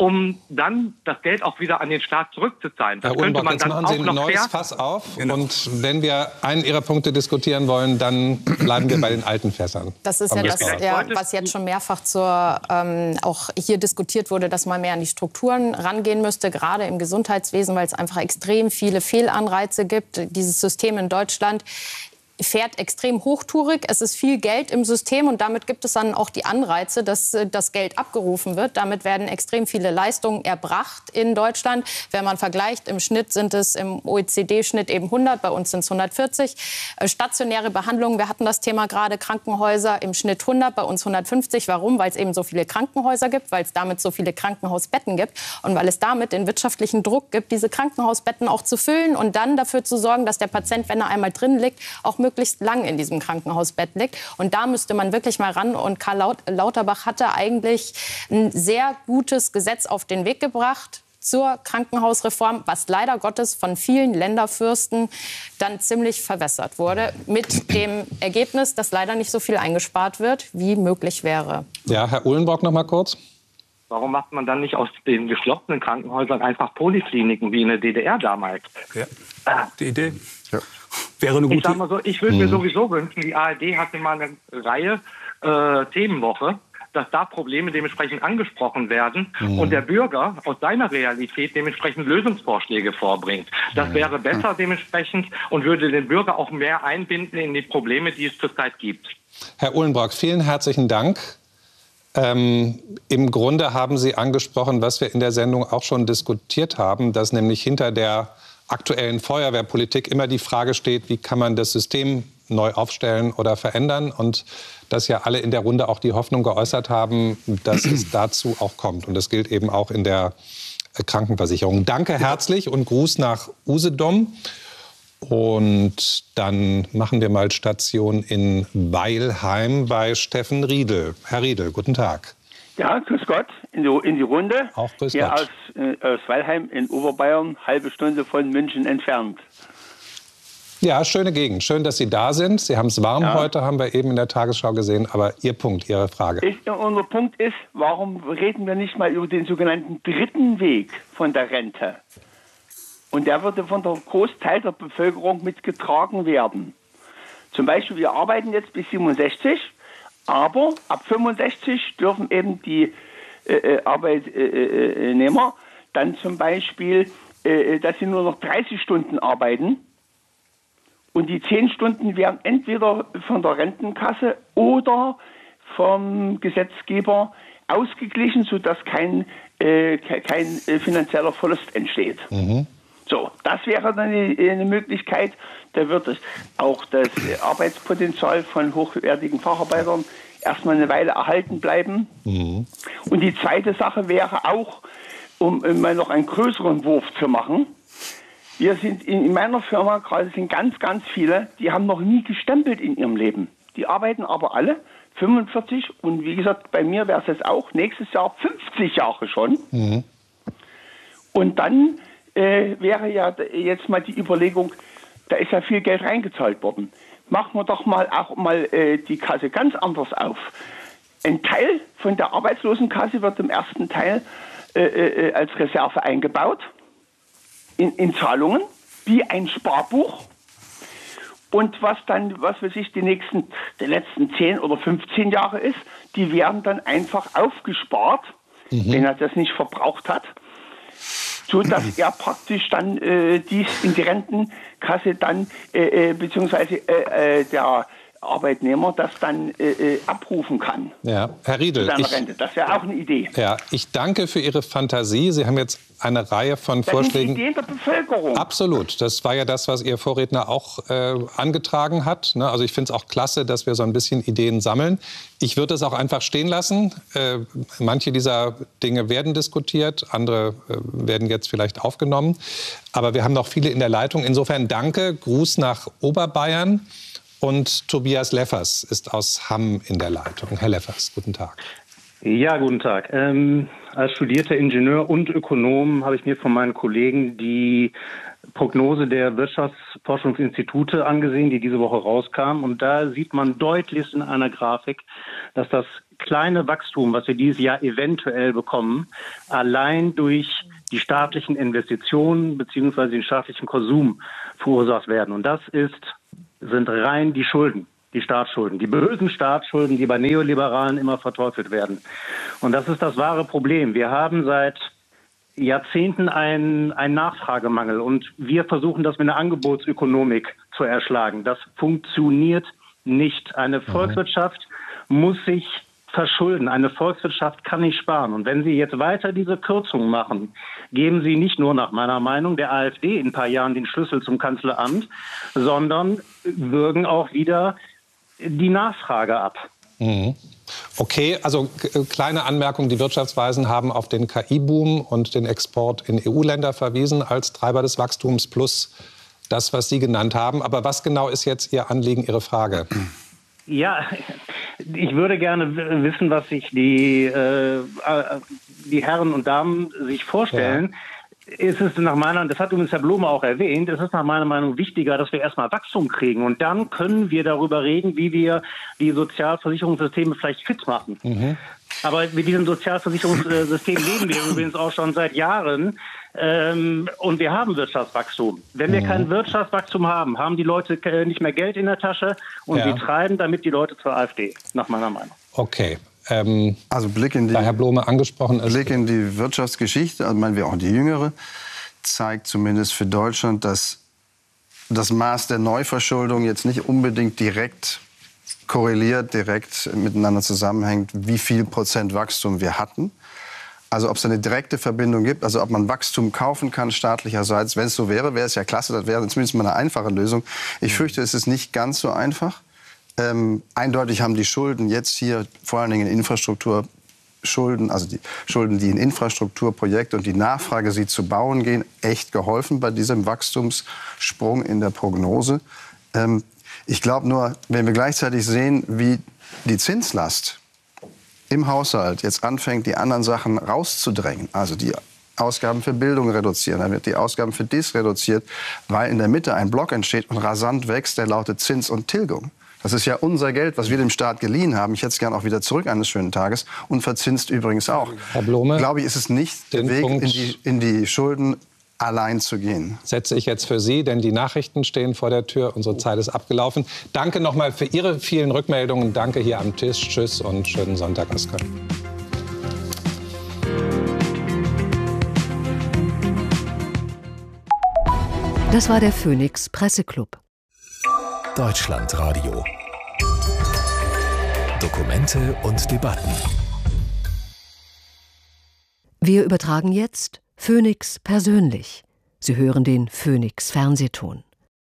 um dann das Geld auch wieder an den Staat zurückzuzahlen. Das Herr könnte Uhlenbrock, man jetzt dann machen auch Sie ein noch neues fair Fass auf. Genau. Und wenn wir einen Ihrer Punkte diskutieren wollen, dann bleiben wir bei den alten Fässern. Das ist Kommen ja wir das, drauf. ja, was jetzt schon mehrfach zur, ähm, auch hier diskutiert wurde, dass man mehr an die Strukturen rangehen müsste, gerade im Gesundheitswesen, weil es einfach extrem viele Fehlanreize gibt. Dieses System in Deutschland fährt extrem hochtourig. Es ist viel Geld im System und damit gibt es dann auch die Anreize, dass das Geld abgerufen wird. Damit werden extrem viele Leistungen erbracht in Deutschland. Wenn man vergleicht, im Schnitt sind es im O E C D-Schnitt eben hundert, bei uns sind es hundertvierzig. Stationäre Behandlungen, wir hatten das Thema gerade, Krankenhäuser im Schnitt hundert, bei uns hundertfünfzig. Warum? Weil es eben so viele Krankenhäuser gibt, weil es damit so viele Krankenhausbetten gibt und weil es damit den wirtschaftlichen Druck gibt, diese Krankenhausbetten auch zu füllen und dann dafür zu sorgen, dass der Patient, wenn er einmal drin liegt, auch möglichst möglichst lang in diesem Krankenhausbett liegt. Und da müsste man wirklich mal ran. Und Karl Laut Lauterbach hatte eigentlich ein sehr gutes Gesetz auf den Weg gebracht zur Krankenhausreform, was leider Gottes von vielen Länderfürsten dann ziemlich verwässert wurde. Mit dem Ergebnis, dass leider nicht so viel eingespart wird, wie möglich wäre. Ja, Herr Uhlenbrock noch mal kurz. Warum macht man dann nicht aus den geschlossenen Krankenhäusern einfach Polikliniken wie in der D D R damals? Ja. Die Idee. Ja. Wäre eine gute. Ich sag mal so, ich würde mir sowieso wünschen, die A R D hatte mal eine Reihe äh, Themenwoche, dass da Probleme dementsprechend angesprochen werden mhm. und der Bürger aus seiner Realität dementsprechend Lösungsvorschläge vorbringt. Das mhm. wäre besser dementsprechend und würde den Bürger auch mehr einbinden in die Probleme, die es zurzeit gibt. Herr Uhlenbrock, vielen herzlichen Dank. Ähm, Im Grunde haben Sie angesprochen, was wir in der Sendung auch schon diskutiert haben, dass nämlich hinter der aktuellen Feuerwehrpolitik immer die Frage steht, wie kann man das System neu aufstellen oder verändern und dass ja alle in der Runde auch die Hoffnung geäußert haben, dass es dazu auch kommt. Und das gilt eben auch in der Krankenversicherung. Danke herzlich und Gruß nach Usedom. Und dann machen wir mal Station in Weilheim bei Steffen Riedel. Herr Riedel, guten Tag. Ja, grüß Gott, in die, in die Runde. Auch grüß Hier Gott. Aus, äh, aus Weilheim in Oberbayern, halbe Stunde von München entfernt. Ja, schöne Gegend. Schön, dass Sie da sind. Sie haben es warm ja. heute, haben wir eben in der Tagesschau gesehen. Aber Ihr Punkt, Ihre Frage. Ich, unser Punkt ist, warum reden wir nicht mal über den sogenannten dritten Weg von der Rente? Und der würde von der Großteil der Bevölkerung mitgetragen werden. Zum Beispiel, wir arbeiten jetzt bis siebenundsechzig. Aber ab fünfundsechzig dürfen eben die äh, Arbeitnehmer dann zum Beispiel, äh, dass sie nur noch dreißig Stunden arbeiten. Und die zehn Stunden werden entweder von der Rentenkasse oder vom Gesetzgeber ausgeglichen, sodass kein, äh, kein finanzieller Verlust entsteht. Mhm. So, das wäre dann eine, eine Möglichkeit. Da wird es auch das Arbeitspotenzial von hochwertigen Facharbeitern erstmal eine Weile erhalten bleiben. Mhm. Und die zweite Sache wäre auch, um mal noch einen größeren Wurf zu machen. Wir sind in, in meiner Firma gerade sind ganz, ganz viele, die haben noch nie gestempelt in ihrem Leben. Die arbeiten aber alle fünfundvierzig und wie gesagt, bei mir wäre es jetzt auch nächstes Jahr fünfzig Jahre schon. Mhm. Und dann Äh, wäre ja jetzt mal die Überlegung, da ist ja viel Geld reingezahlt worden. Machen wir doch mal auch mal äh, die Kasse ganz anders auf. Ein Teil von der Arbeitslosenkasse wird im ersten Teil äh, äh, als Reserve eingebaut, in, in Zahlungen, wie ein Sparbuch. Und was dann, was weiß ich, die nächsten, die letzten zehn oder fünfzehn Jahre ist, die werden dann einfach aufgespart, mhm. wenn er das nicht verbraucht hat, so dass er praktisch dann äh, dies in die Rentenkasse dann, äh, beziehungsweise äh, der Arbeitnehmer das dann äh, abrufen kann. Ja, Herr Riedel, ich, Rente. Das wäre auch eine Idee. Ja, ich danke für Ihre Fantasie. Sie haben jetzt eine Reihe von das Vorschlägen. Sind die Ideen der Bevölkerung. Absolut. Das war ja das, was Ihr Vorredner auch äh, angetragen hat. Ne? Also ich finde es auch klasse, dass wir so ein bisschen Ideen sammeln. Ich würde es auch einfach stehen lassen. Äh, manche dieser Dinge werden diskutiert, andere äh, werden jetzt vielleicht aufgenommen. Aber wir haben noch viele in der Leitung. Insofern danke. Gruß nach Oberbayern. Und Tobias Leffers ist aus Hamm in der Leitung. Herr Leffers, guten Tag. Ja, guten Tag. Ähm, als studierter Ingenieur und Ökonom habe ich mir von meinen Kollegen die Prognose der Wirtschafts- Forschungsinstitute angesehen, die diese Woche rauskamen. Und da sieht man deutlich in einer Grafik, dass das kleine Wachstum, was wir dieses Jahr eventuell bekommen, allein durch die staatlichen Investitionen bzw. den staatlichen Konsum verursacht werden. Und das ist, sind rein die Schulden, die Staatsschulden, die bösen Staatsschulden, die bei Neoliberalen immer verteufelt werden. Und das ist das wahre Problem. Wir haben seit Jahrzehnten einen, einen Nachfragemangel und wir versuchen das mit einer Angebotsökonomik zu erschlagen. Das funktioniert nicht. Eine Volkswirtschaft muss sich verschulden. Eine Volkswirtschaft kann nicht sparen. Und wenn Sie jetzt weiter diese Kürzungen machen, geben Sie nicht nur nach meiner Meinung der AfD in ein paar Jahren den Schlüssel zum Kanzleramt, sondern würgen auch wieder die Nachfrage ab. Mhm. Okay, also kleine Anmerkung, die Wirtschaftsweisen haben auf den K I-Boom und den Export in E U-Länder verwiesen als Treiber des Wachstums plus das, was Sie genannt haben. Aber was genau ist jetzt Ihr Anliegen, Ihre Frage? Ja, ich würde gerne wissen, was sich die, äh, die Herren und Damen sich vorstellen. Ja. Ist es nach meiner, das hat übrigens Herr Blome auch erwähnt, es ist nach meiner Meinung wichtiger, dass wir erstmal Wachstum kriegen. Und dann können wir darüber reden, wie wir die Sozialversicherungssysteme vielleicht fit machen. Mhm. Aber mit diesem Sozialversicherungssystem leben wir übrigens auch schon seit Jahren. Ähm, und wir haben Wirtschaftswachstum. Wenn wir mhm. kein Wirtschaftswachstum haben, haben die Leute nicht mehr Geld in der Tasche und ja. sie treiben damit die Leute zur AfD, nach meiner Meinung. Okay. Ähm, also Blick in die, da Herr Blome angesprochen ist. Blick in die Wirtschaftsgeschichte, also meinen wir auch die jüngere, zeigt zumindest für Deutschland, dass das Maß der Neuverschuldung jetzt nicht unbedingt direkt korreliert, direkt miteinander zusammenhängt, wie viel Prozent Wachstum wir hatten. Also ob es eine direkte Verbindung gibt, also ob man Wachstum kaufen kann staatlicherseits. Wenn es so wäre, wäre es ja klasse, das wäre zumindest mal eine einfache Lösung. Ich fürchte, es ist nicht ganz so einfach. Ähm, eindeutig haben die Schulden jetzt hier, vor allen Dingen in Infrastrukturschulden, also die Schulden, die in Infrastrukturprojekte und die Nachfrage, sie zu bauen gehen, echt geholfen bei diesem Wachstumssprung in der Prognose. Ähm, ich glaube nur, wenn wir gleichzeitig sehen, wie die Zinslast im Haushalt jetzt anfängt, die anderen Sachen rauszudrängen, also die Ausgaben für Bildung reduzieren, dann wird die Ausgaben für dies reduziert, weil in der Mitte ein Block entsteht und rasant wächst, der lautet Zins und Tilgung. Das ist ja unser Geld, was wir dem Staat geliehen haben. Ich hätte es gern auch wieder zurück eines schönen Tages und verzinst übrigens auch. Herr Blome, glaube ich, ist es nicht der Weg, in die, in die Schulden allein zu gehen. Setze ich jetzt für Sie, denn die Nachrichten stehen vor der Tür. Unsere Zeit ist abgelaufen. Danke nochmal für Ihre vielen Rückmeldungen. Danke hier am Tisch. Tschüss und schönen Sonntag aus Köln. Das war der Phoenix Presseclub. Deutschlandradio. Dokumente und Debatten. Wir übertragen jetzt Phoenix persönlich. Sie hören den Phoenix Fernsehton.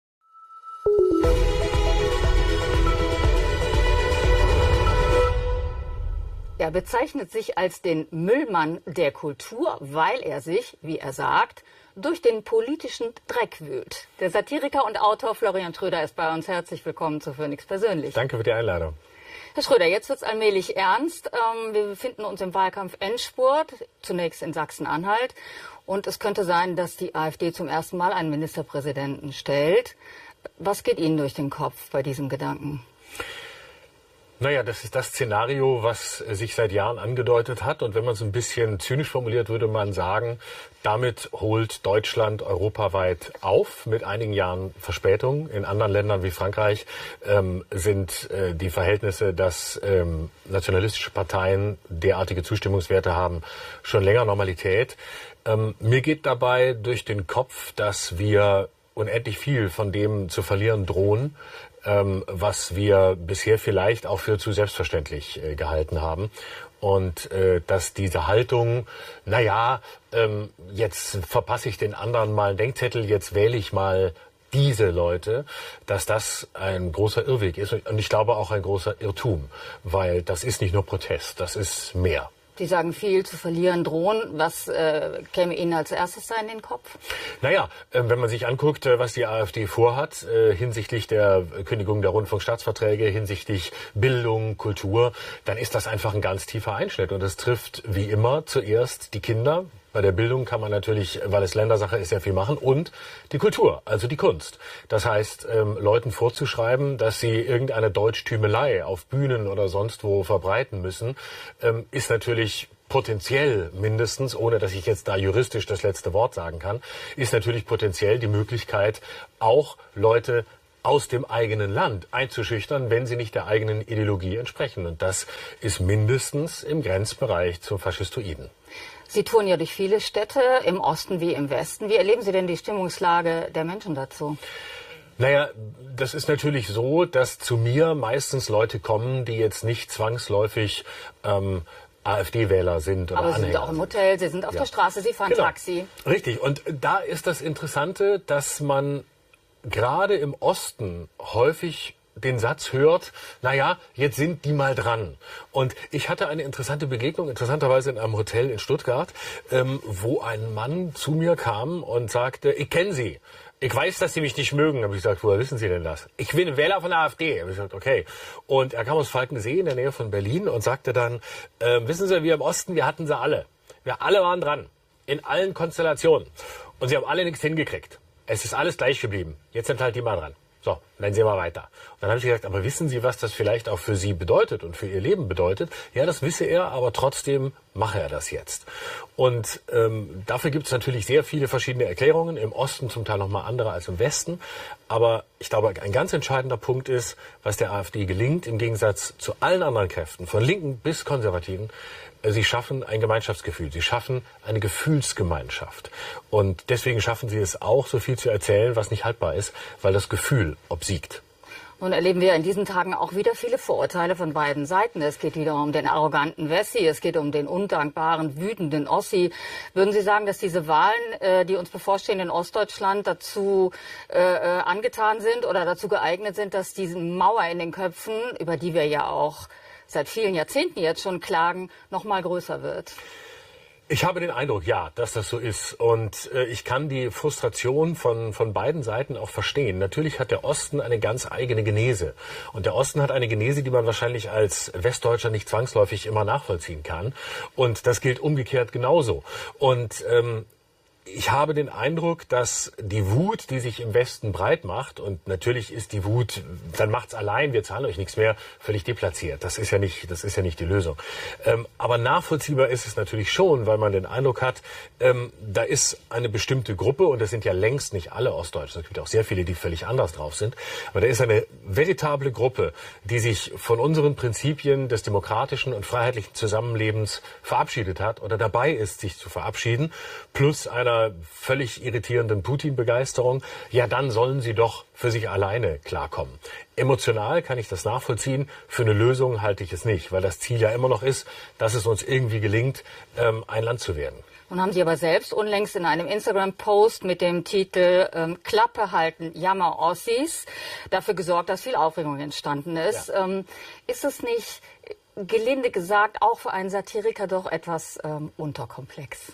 Er bezeichnet sich als den Müllmann der Kultur, weil er sich, wie er sagt, durch den politischen Dreck wühlt. Der Satiriker und Autor Florian Schröder ist bei uns. Herzlich willkommen zu Phoenix persönlich. Danke für die Einladung. Herr Schröder, jetzt wird es allmählich ernst. Ähm, wir befinden uns im Wahlkampf-Endspurt, zunächst in Sachsen-Anhalt. Und es könnte sein, dass die AfD zum ersten Mal einen Ministerpräsidenten stellt. Was geht Ihnen durch den Kopf bei diesem Gedanken? Naja, das ist das Szenario, was sich seit Jahren angedeutet hat. Und wenn man es ein bisschen zynisch formuliert, würde man sagen, damit holt Deutschland europaweit auf, mit einigen Jahren Verspätung. In anderen Ländern wie Frankreich ähm, sind äh, die Verhältnisse, dass ähm, nationalistische Parteien derartige Zustimmungswerte haben, schon länger Normalität. Ähm, mir geht dabei durch den Kopf, dass wir unendlich viel von dem zu verlieren drohen, ähm, was wir bisher vielleicht auch für zu selbstverständlich äh, gehalten haben. Und äh, dass diese Haltung, naja, ähm, jetzt verpasse ich den anderen mal einen Denkzettel, jetzt wähle ich mal diese Leute, dass das ein großer Irrweg ist. Und ich glaube auch ein großer Irrtum, weil das ist nicht nur Protest, das ist mehr. Sie sagen, viel zu verlieren drohen. Was äh, käme Ihnen als erstes da in den Kopf? Naja, äh, wenn man sich anguckt, äh, was die AfD vorhat, äh, hinsichtlich der Kündigung der Rundfunkstaatsverträge, hinsichtlich Bildung, Kultur, dann ist das einfach ein ganz tiefer Einschnitt. Und es trifft wie immer zuerst die Kinder, Bei der Bildung kann man natürlich, weil es Ländersache ist, sehr viel machen. Und die Kultur, also die Kunst. Das heißt, ähm, Leuten vorzuschreiben, dass sie irgendeine Deutschtümelei auf Bühnen oder sonst wo verbreiten müssen, ähm, ist natürlich potenziell mindestens, ohne dass ich jetzt da juristisch das letzte Wort sagen kann, ist natürlich potenziell die Möglichkeit, auch Leute aus dem eigenen Land einzuschüchtern, wenn sie nicht der eigenen Ideologie entsprechen. Und das ist mindestens im Grenzbereich zum Faschistoiden. Sie touren ja durch viele Städte, im Osten wie im Westen. Wie erleben Sie denn die Stimmungslage der Menschen dazu? Naja, das ist natürlich so, dass zu mir meistens Leute kommen, die jetzt nicht zwangsläufig ähm, AfD-Wähler sind oder Aber Sie Anhänger. sind auch im Hotel, Sie sind auf Ja. der Straße, Sie fahren Genau. Taxi. Richtig. Und da ist das Interessante, dass man gerade im Osten häufig den Satz hört, naja, jetzt sind die mal dran. Und ich hatte eine interessante Begegnung, interessanterweise in einem Hotel in Stuttgart, ähm, wo ein Mann zu mir kam und sagte, ich kenne Sie. Ich weiß, dass Sie mich nicht mögen. Habe ich gesagt, woher wissen Sie denn das? Ich bin Wähler von der AfD. Habe ich gesagt, okay. Und er kam aus Falkensee in der Nähe von Berlin und sagte dann, äh, wissen Sie, wir im Osten, wir hatten sie alle. Wir alle waren dran. In allen Konstellationen. Und sie haben alle nichts hingekriegt. Es ist alles gleich geblieben. Jetzt sind halt die mal dran. So, dann sehen wir weiter. Und dann habe ich gesagt, aber wissen Sie, was das vielleicht auch für Sie bedeutet und für Ihr Leben bedeutet? Ja, das wisse er, aber trotzdem mache er das jetzt. Und ähm, dafür gibt es natürlich sehr viele verschiedene Erklärungen. Im Osten zum Teil nochmal andere als im Westen. Aber ich glaube, ein ganz entscheidender Punkt ist, was der AfD gelingt, im Gegensatz zu allen anderen Kräften, von Linken bis Konservativen, sie schaffen ein Gemeinschaftsgefühl, sie schaffen eine Gefühlsgemeinschaft. Und deswegen schaffen sie es auch, so viel zu erzählen, was nicht haltbar ist, weil das Gefühl obsiegt. Nun erleben wir in diesen Tagen auch wieder viele Vorurteile von beiden Seiten. Es geht wieder um den arroganten Wessi, es geht um den undankbaren, wütenden Ossi. Würden Sie sagen, dass diese Wahlen, äh, die uns bevorstehen in Ostdeutschland, dazu äh, angetan sind oder dazu geeignet sind, dass diese Mauer in den Köpfen, über die wir ja auch seit vielen Jahrzehnten jetzt schon klagen, noch mal größer wird? Ich habe den Eindruck, ja, dass das so ist. Und äh, ich kann die Frustration von, von beiden Seiten auch verstehen. Natürlich hat der Osten eine ganz eigene Genese. Und der Osten hat eine Genese, die man wahrscheinlich als Westdeutscher nicht zwangsläufig immer nachvollziehen kann. Und das gilt umgekehrt genauso. Und ähm, ich habe den Eindruck, dass die Wut, die sich im Westen breit macht, und natürlich ist die Wut, dann macht's allein, wir zahlen euch nichts mehr, völlig deplatziert. Das ist ja nicht, das ist ja nicht die Lösung. Ähm, aber nachvollziehbar ist es natürlich schon, weil man den Eindruck hat, ähm, da ist eine bestimmte Gruppe, und das sind ja längst nicht alle Ostdeutschen, es gibt auch sehr viele, die völlig anders drauf sind, aber da ist eine veritable Gruppe, die sich von unseren Prinzipien des demokratischen und freiheitlichen Zusammenlebens verabschiedet hat oder dabei ist, sich zu verabschieden, plus einer völlig irritierenden Putin-Begeisterung, ja, dann sollen sie doch für sich alleine klarkommen. Emotional kann ich das nachvollziehen, für eine Lösung halte ich es nicht, weil das Ziel ja immer noch ist, dass es uns irgendwie gelingt, ähm, ein Land zu werden. Nun haben Sie aber selbst unlängst in einem Instagram-Post mit dem Titel ähm, Klappe halten, Jammer Ossis dafür gesorgt, dass viel Aufregung entstanden ist. Ja. Ähm, ist es nicht, gelinde gesagt, auch für einen Satiriker doch etwas ähm, unterkomplex?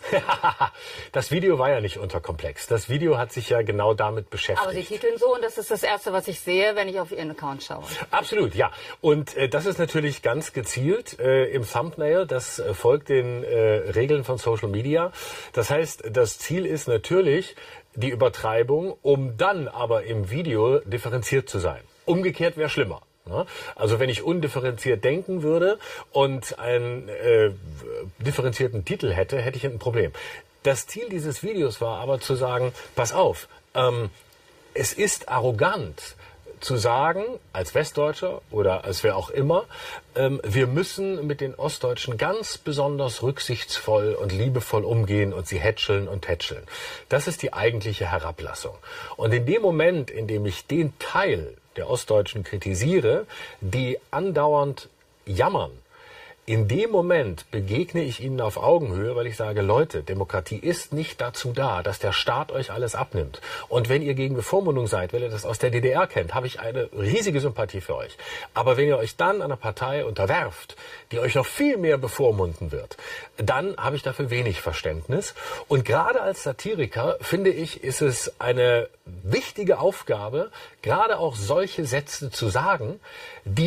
Das Video war ja nicht unterkomplex. Das Video hat sich ja genau damit beschäftigt. Aber Sie titeln so, und das ist das Erste, was ich sehe, wenn ich auf Ihren Account schaue. Absolut, ja. Und äh, das ist natürlich ganz gezielt äh, im Thumbnail. Das äh, folgt den äh, Regeln von Social Media. Das heißt, das Ziel ist natürlich die Übertreibung, um dann aber im Video differenziert zu sein. Umgekehrt wäre schlimmer. Also wenn ich undifferenziert denken würde und einen äh, differenzierten Titel hätte, hätte ich ein Problem. Das Ziel dieses Videos war aber zu sagen, pass auf, ähm, es ist arrogant zu sagen, als Westdeutscher oder als wer auch immer, ähm, wir müssen mit den Ostdeutschen ganz besonders rücksichtsvoll und liebevoll umgehen und sie hätscheln und tätscheln. Das ist die eigentliche Herablassung. Und in dem Moment, in dem ich den Teil der Ostdeutschen kritisiere, die andauernd jammern, in dem Moment begegne ich ihnen auf Augenhöhe, weil ich sage, Leute, Demokratie ist nicht dazu da, dass der Staat euch alles abnimmt. Und wenn ihr gegen Bevormundung seid, wenn ihr das aus der D D R kennt, habe ich eine riesige Sympathie für euch. Aber wenn ihr euch dann einer Partei unterwerft, die euch noch viel mehr bevormunden wird, dann habe ich dafür wenig Verständnis. Und gerade als Satiriker, finde ich, ist es eine wichtige Aufgabe, gerade auch solche Sätze zu sagen, die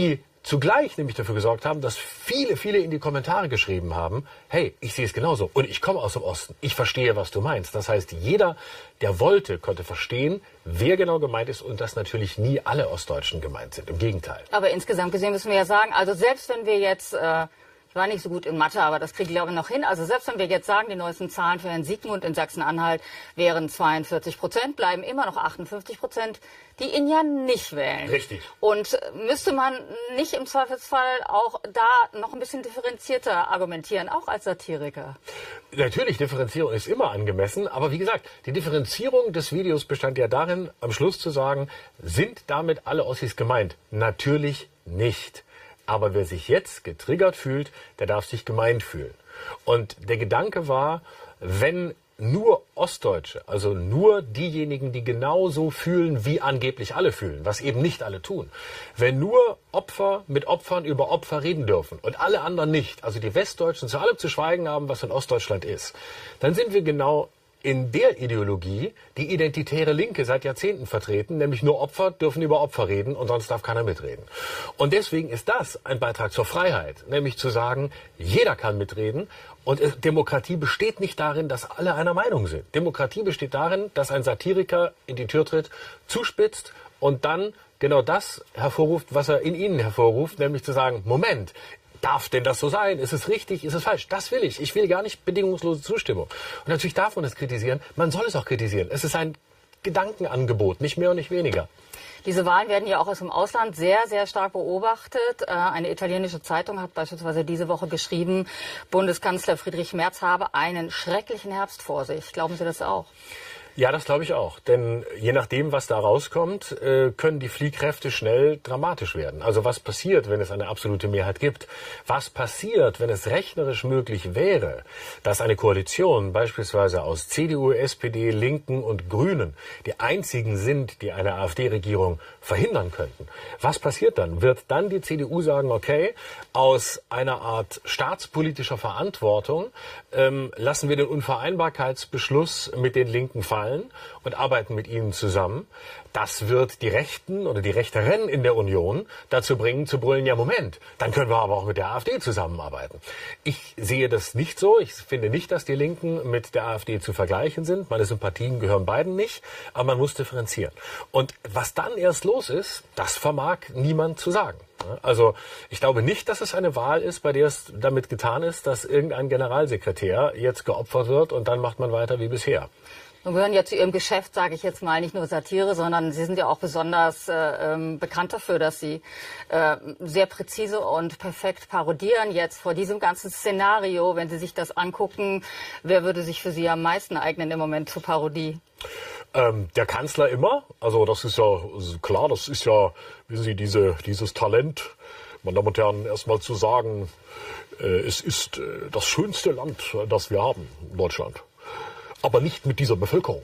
zugleich nämlich dafür gesorgt haben, dass viele, viele in die Kommentare geschrieben haben, hey, ich sehe es genauso und ich komme aus dem Osten, ich verstehe, was du meinst. Das heißt, jeder, der wollte, konnte verstehen, wer genau gemeint ist und dass natürlich nie alle Ostdeutschen gemeint sind, im Gegenteil. Aber insgesamt gesehen müssen wir ja sagen, also selbst wenn wir jetzt... Äh Ich war nicht so gut in Mathe, aber das kriege ich glaube ich noch hin. Also selbst wenn wir jetzt sagen, die neuesten Zahlen für Herrn Siegmund in Sachsen-Anhalt wären zweiundvierzig Prozent, bleiben immer noch achtundfünfzig Prozent, die ihn ja nicht wählen. Richtig. Und müsste man nicht im Zweifelsfall auch da noch ein bisschen differenzierter argumentieren, auch als Satiriker? Natürlich, Differenzierung ist immer angemessen, aber wie gesagt, die Differenzierung des Videos bestand ja darin, am Schluss zu sagen, sind damit alle Ossis gemeint? Natürlich nicht. Aber wer sich jetzt getriggert fühlt, der darf sich gemeint fühlen. Und der Gedanke war, wenn nur Ostdeutsche, also nur diejenigen, die genauso fühlen, wie angeblich alle fühlen, was eben nicht alle tun, wenn nur Opfer mit Opfern über Opfer reden dürfen und alle anderen nicht, also die Westdeutschen zu allem zu schweigen haben, was in Ostdeutschland ist, dann sind wir genau in der Ideologie, die identitäre Linke seit Jahrzehnten vertreten, nämlich nur Opfer dürfen über Opfer reden und sonst darf keiner mitreden. Und deswegen ist das ein Beitrag zur Freiheit, nämlich zu sagen, jeder kann mitreden und Demokratie besteht nicht darin, dass alle einer Meinung sind. Demokratie besteht darin, dass ein Satiriker in die Tür tritt, zuspitzt und dann genau das hervorruft, was er in ihnen hervorruft, nämlich zu sagen, Moment, darf denn das so sein? Ist es richtig? Ist es falsch? Das will ich. Ich will gar nicht bedingungslose Zustimmung. Und natürlich darf man es kritisieren. Man soll es auch kritisieren. Es ist ein Gedankenangebot, nicht mehr und nicht weniger. Diese Wahlen werden ja auch aus dem Ausland sehr, sehr stark beobachtet. Eine italienische Zeitung hat beispielsweise diese Woche geschrieben, Bundeskanzler Friedrich Merz habe einen schrecklichen Herbst vor sich. Glauben Sie das auch? Ja, das glaube ich auch. Denn je nachdem, was da rauskommt, können die Fliehkräfte schnell dramatisch werden. Also was passiert, wenn es eine absolute Mehrheit gibt? Was passiert, wenn es rechnerisch möglich wäre, dass eine Koalition beispielsweise aus C D U, S P D, Linken und Grünen die einzigen sind, die eine AfD-Regierung verhindern könnten? Was passiert dann? Wird dann die C D U sagen, okay, aus einer Art staatspolitischer Verantwortung ähm, lassen wir den Unvereinbarkeitsbeschluss mit den Linken fallen und arbeiten mit ihnen zusammen. Das wird die Rechten oder die Rechteren in der Union dazu bringen, zu brüllen, ja Moment, dann können wir aber auch mit der AfD zusammenarbeiten. Ich sehe das nicht so. Ich finde nicht, dass die Linken mit der AfD zu vergleichen sind. Meine Sympathien gehören beiden nicht, aber man muss differenzieren. Und was dann erst los ist, das vermag niemand zu sagen. Also ich glaube nicht, dass es eine Wahl ist, bei der es damit getan ist, dass irgendein Generalsekretär jetzt geopfert wird und dann macht man weiter wie bisher. Nun gehören ja zu Ihrem Geschäft, sage ich jetzt mal, nicht nur Satire, sondern Sie sind ja auch besonders äh, bekannt dafür, dass Sie äh, sehr präzise und perfekt parodieren. Jetzt vor diesem ganzen Szenario, wenn Sie sich das angucken, wer würde sich für Sie am meisten eignen im Moment zur Parodie? Ähm, der Kanzler immer. Also das ist ja klar, das ist ja, wissen Sie, diese, dieses Talent, meine Damen und Herren, erstmal zu sagen, äh, es ist äh, das schönste Land, das wir haben, Deutschland. Aber nicht mit dieser Bevölkerung.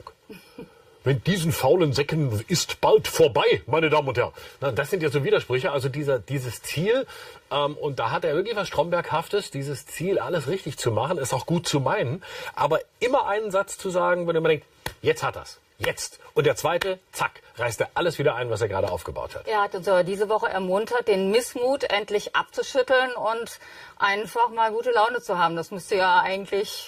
Mit diesen faulen Säcken ist bald vorbei, meine Damen und Herren. Na, das sind ja so Widersprüche. Also dieser, dieses Ziel, ähm, und da hat er wirklich was Stromberghaftes, dieses Ziel, alles richtig zu machen, ist auch gut zu meinen. Aber immer einen Satz zu sagen, wenn man denkt, jetzt hat er's. Jetzt. Und der zweite, zack, reißt er alles wieder ein, was er gerade aufgebaut hat. Er hat uns aber diese Woche ermuntert, den Missmut endlich abzuschütteln und einfach mal gute Laune zu haben. Das müsste ja eigentlich...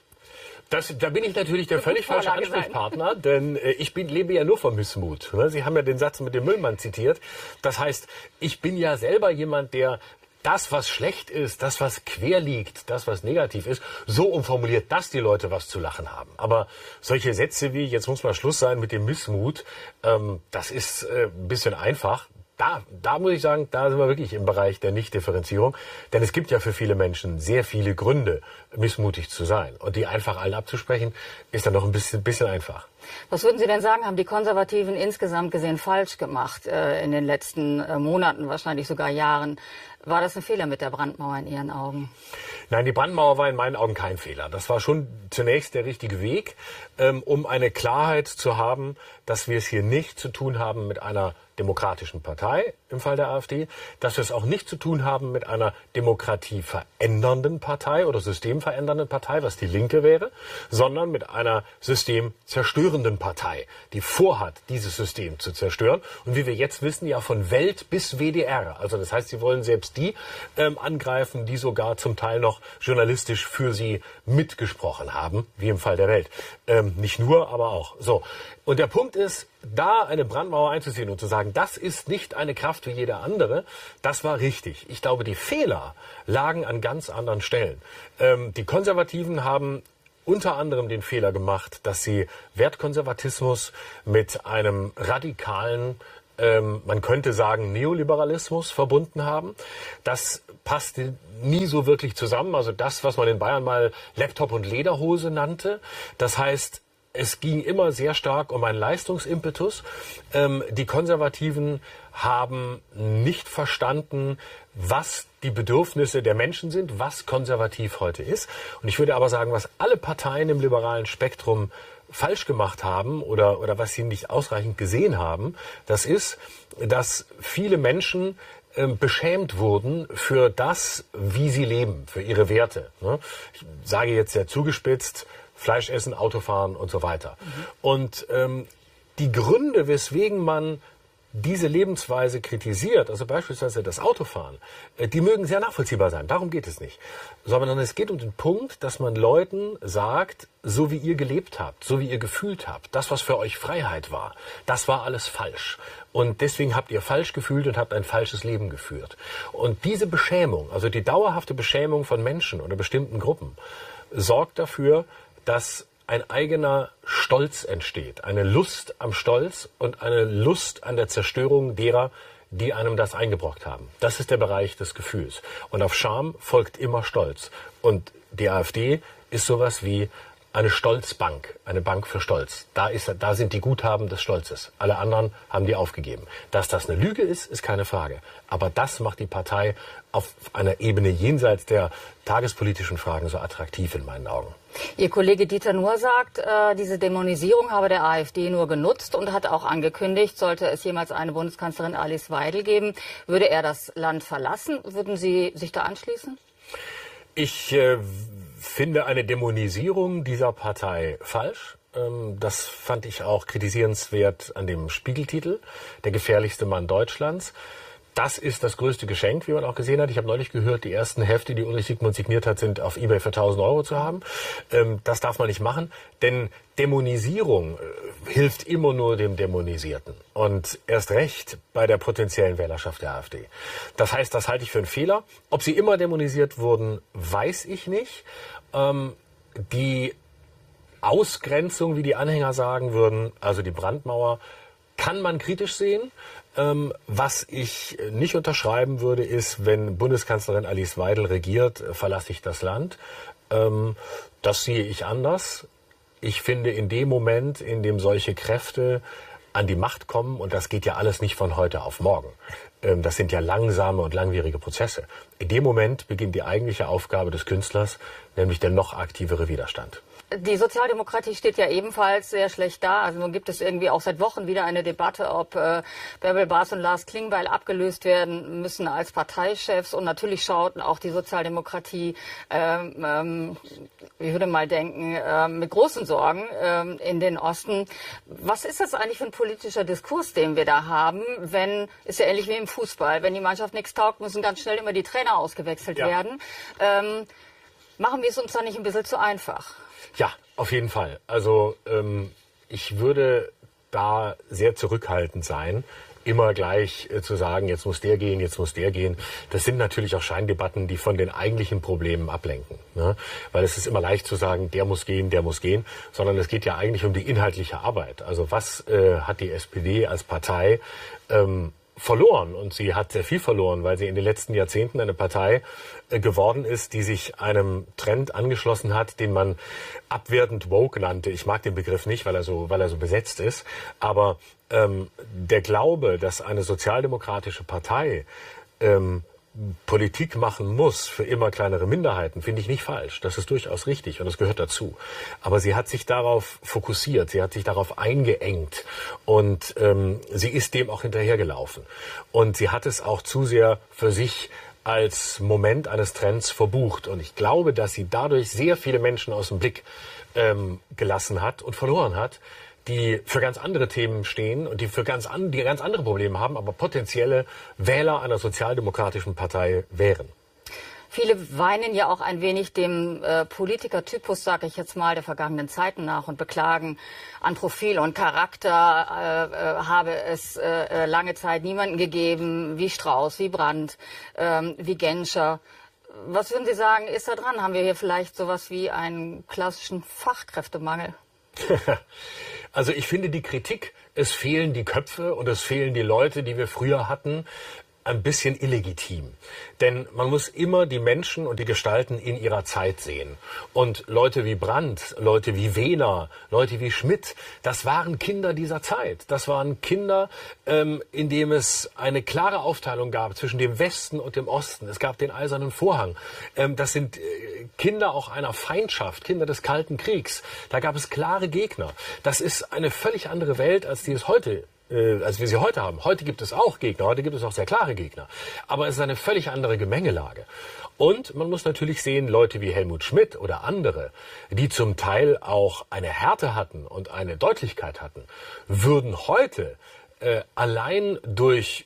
Das, da bin ich natürlich der völlig falsche Ansprechpartner, denn äh, ich bin, lebe ja nur vom Missmut. Ne? Sie haben ja den Satz mit dem Müllmann zitiert. Das heißt, ich bin ja selber jemand, der das, was schlecht ist, das, was quer liegt, das, was negativ ist, so umformuliert, dass die Leute was zu lachen haben. Aber solche Sätze wie, jetzt muss mal Schluss sein mit dem Missmut, ähm, das ist äh, ein bisschen einfach. Da, da muss ich sagen, da sind wir wirklich im Bereich der Nichtdifferenzierung. Denn es gibt ja für viele Menschen sehr viele Gründe, missmutig zu sein. Und die einfach allen abzusprechen, ist dann doch ein bisschen, bisschen einfach. Was würden Sie denn sagen, haben die Konservativen insgesamt gesehen falsch gemacht äh, in den letzten äh, Monaten, wahrscheinlich sogar Jahren? War das ein Fehler mit der Brandmauer in Ihren Augen? Nein, die Brandmauer war in meinen Augen kein Fehler. Das war schon zunächst der richtige Weg, ähm, um eine Klarheit zu haben, dass wir es hier nicht zu tun haben mit einer demokratischen Partei im Fall der AfD, dass wir es auch nicht zu tun haben mit einer demokratieverändernden Partei oder systemverändernden Partei, was die Linke wäre, sondern mit einer systemzerstörenden Partei, die vorhat, dieses System zu zerstören. Und wie wir jetzt wissen, ja von Welt bis W D R. Also das heißt, sie wollen selbst die ähm, angreifen, die sogar zum Teil noch journalistisch für sie mitgesprochen haben, wie im Fall der Welt. Ähm, nicht nur, aber auch. So. Und der Punkt ist, da eine Brandmauer einzuziehen und zu sagen, das ist nicht eine Kraft wie jede andere, das war richtig. Ich glaube, die Fehler lagen an ganz anderen Stellen. Ähm, die Konservativen haben unter anderem den Fehler gemacht, dass sie Wertkonservatismus mit einem radikalen, ähm, man könnte sagen, Neoliberalismus verbunden haben. Das passte nie so wirklich zusammen. Also das, was man in Bayern mal Laptop und Lederhose nannte. Das heißt, es ging immer sehr stark um einen Leistungsimpetus. Ähm, die Konservativen haben nicht verstanden, was die Bedürfnisse der Menschen sind, was konservativ heute ist. Und ich würde aber sagen, was alle Parteien im liberalen Spektrum falsch gemacht haben oder, oder was sie nicht ausreichend gesehen haben, das ist, dass viele Menschen ähm, beschämt wurden für das, wie sie leben, für ihre Werte. Ne? Ich sage jetzt sehr zugespitzt, Fleisch essen, Autofahren und so weiter. Mhm. Und ähm, die Gründe, weswegen man diese Lebensweise kritisiert, also beispielsweise das Autofahren, äh, die mögen sehr nachvollziehbar sein. Darum geht es nicht. Sondern es geht um den Punkt, dass man Leuten sagt, so wie ihr gelebt habt, so wie ihr gefühlt habt, das, was für euch Freiheit war, das war alles falsch. Und deswegen habt ihr falsch gefühlt und habt ein falsches Leben geführt. Und diese Beschämung, also die dauerhafte Beschämung von Menschen oder bestimmten Gruppen, sorgt dafür, dass ein eigener Stolz entsteht, eine Lust am Stolz und eine Lust an der Zerstörung derer, die einem das eingebrockt haben. Das ist der Bereich des Gefühls. Und auf Scham folgt immer Stolz. Und die AfD ist sowas wie eine Stolzbank, eine Bank für Stolz. Da ist, da sind die Guthaben des Stolzes. Alle anderen haben die aufgegeben. Dass das eine Lüge ist, ist keine Frage. Aber das macht die Partei auf einer Ebene jenseits der tagespolitischen Fragen so attraktiv in meinen Augen. Ihr Kollege Dieter Nuhr sagt, äh, diese Dämonisierung habe der AfD nur genutzt und hat auch angekündigt, sollte es jemals eine Bundeskanzlerin Alice Weidel geben, würde er das Land verlassen. Würden Sie sich da anschließen? Ich äh, finde eine Dämonisierung dieser Partei falsch. Ähm, das fand ich auch kritisierenswert an dem Spiegeltitel, der gefährlichste Mann Deutschlands. Das ist das größte Geschenk, wie man auch gesehen hat. Ich habe neulich gehört, die ersten Hefte, die Ulrich Siegmund signiert hat, sind auf eBay für tausend Euro zu haben. Ähm, das darf man nicht machen, denn Dämonisierung äh, hilft immer nur dem Dämonisierten. Und erst recht bei der potenziellen Wählerschaft der AfD. Das heißt, das halte ich für einen Fehler. Ob sie immer dämonisiert wurden, weiß ich nicht. Ähm, die Ausgrenzung, wie die Anhänger sagen würden, also die Brandmauer, kann man kritisch sehen. Ähm, was ich nicht unterschreiben würde, ist, wenn Bundeskanzlerin Alice Weidel regiert, verlasse ich das Land. Ähm, das sehe ich anders. Ich finde, in dem Moment, in dem solche Kräfte an die Macht kommen, und das geht ja alles nicht von heute auf morgen, ähm, das sind ja langsame und langwierige Prozesse. In dem Moment beginnt die eigentliche Aufgabe des Künstlers, nämlich der noch aktivere Widerstand. Die Sozialdemokratie steht ja ebenfalls sehr schlecht da. Also nun gibt es irgendwie auch seit Wochen wieder eine Debatte, ob äh, Bärbel Baas und Lars Klingbeil abgelöst werden müssen als Parteichefs. Und natürlich schaut auch die Sozialdemokratie, ähm, ähm, ich würde mal denken, äh, mit großen Sorgen äh, in den Osten. Was ist das eigentlich für ein politischer Diskurs, den wir da haben? Wenn, ist ja ähnlich wie im Fußball, wenn die Mannschaft nichts taugt, müssen ganz schnell immer die Trainer ausgewechselt ja. werden. Ähm, machen wir es uns da nicht ein bisschen zu einfach? Ja, auf jeden Fall. Also ähm, ich würde da sehr zurückhaltend sein, immer gleich äh, zu sagen, jetzt muss der gehen, jetzt muss der gehen. Das sind natürlich auch Scheindebatten, die von den eigentlichen Problemen ablenken. Ne? Weil es ist immer leicht zu sagen, der muss gehen, der muss gehen, sondern es geht ja eigentlich um die inhaltliche Arbeit. Also was äh, hat die S P D als Partei ähm, verloren? Und sie hat sehr viel verloren, weil sie in den letzten Jahrzehnten eine Partei äh, geworden ist, die sich einem Trend angeschlossen hat, den man abwertend woke nannte. Ich mag den Begriff nicht, weil er so, weil er so besetzt ist. Aber ähm, der Glaube, dass eine sozialdemokratische Partei ähm, Politik machen muss für immer kleinere Minderheiten, finde ich nicht falsch. Das ist durchaus richtig und das gehört dazu. Aber sie hat sich darauf fokussiert, sie hat sich darauf eingeengt und ähm, sie ist dem auch hinterhergelaufen. Und sie hat es auch zu sehr für sich als Moment eines Trends verbucht. Und ich glaube, dass sie dadurch sehr viele Menschen aus dem Blick ähm, gelassen hat und verloren hat, die für ganz andere Themen stehen und die für ganz, an, die ganz andere Probleme haben, aber potenzielle Wähler einer sozialdemokratischen Partei wären. Viele weinen ja auch ein wenig dem äh, Politikertypus, sage ich jetzt mal, der vergangenen Zeiten nach und beklagen, an Profil und Charakter äh, äh, habe es äh, lange Zeit niemanden gegeben, wie Strauß, wie Brandt, äh, wie Genscher. Was würden Sie sagen, ist da dran? Haben wir hier vielleicht sowas wie einen klassischen Fachkräftemangel? Also ich finde die Kritik, es fehlen die Köpfe und es fehlen die Leute, die wir früher hatten, ein bisschen illegitim. Denn man muss immer die Menschen und die Gestalten in ihrer Zeit sehen. Und Leute wie Brandt, Leute wie Wehner, Leute wie Schmidt, das waren Kinder dieser Zeit. Das waren Kinder, ähm, in dem es eine klare Aufteilung gab zwischen dem Westen und dem Osten. Es gab den Eisernen Vorhang. Ähm, das sind äh, Kinder auch einer Feindschaft, Kinder des Kalten Kriegs. Da gab es klare Gegner. Das ist eine völlig andere Welt, als die es heute als wir sie heute haben. Heute gibt es auch Gegner, heute gibt es auch sehr klare Gegner. Aber es ist eine völlig andere Gemengelage. Und man muss natürlich sehen, Leute wie Helmut Schmidt oder andere, die zum Teil auch eine Härte hatten und eine Deutlichkeit hatten, würden heute äh, allein durch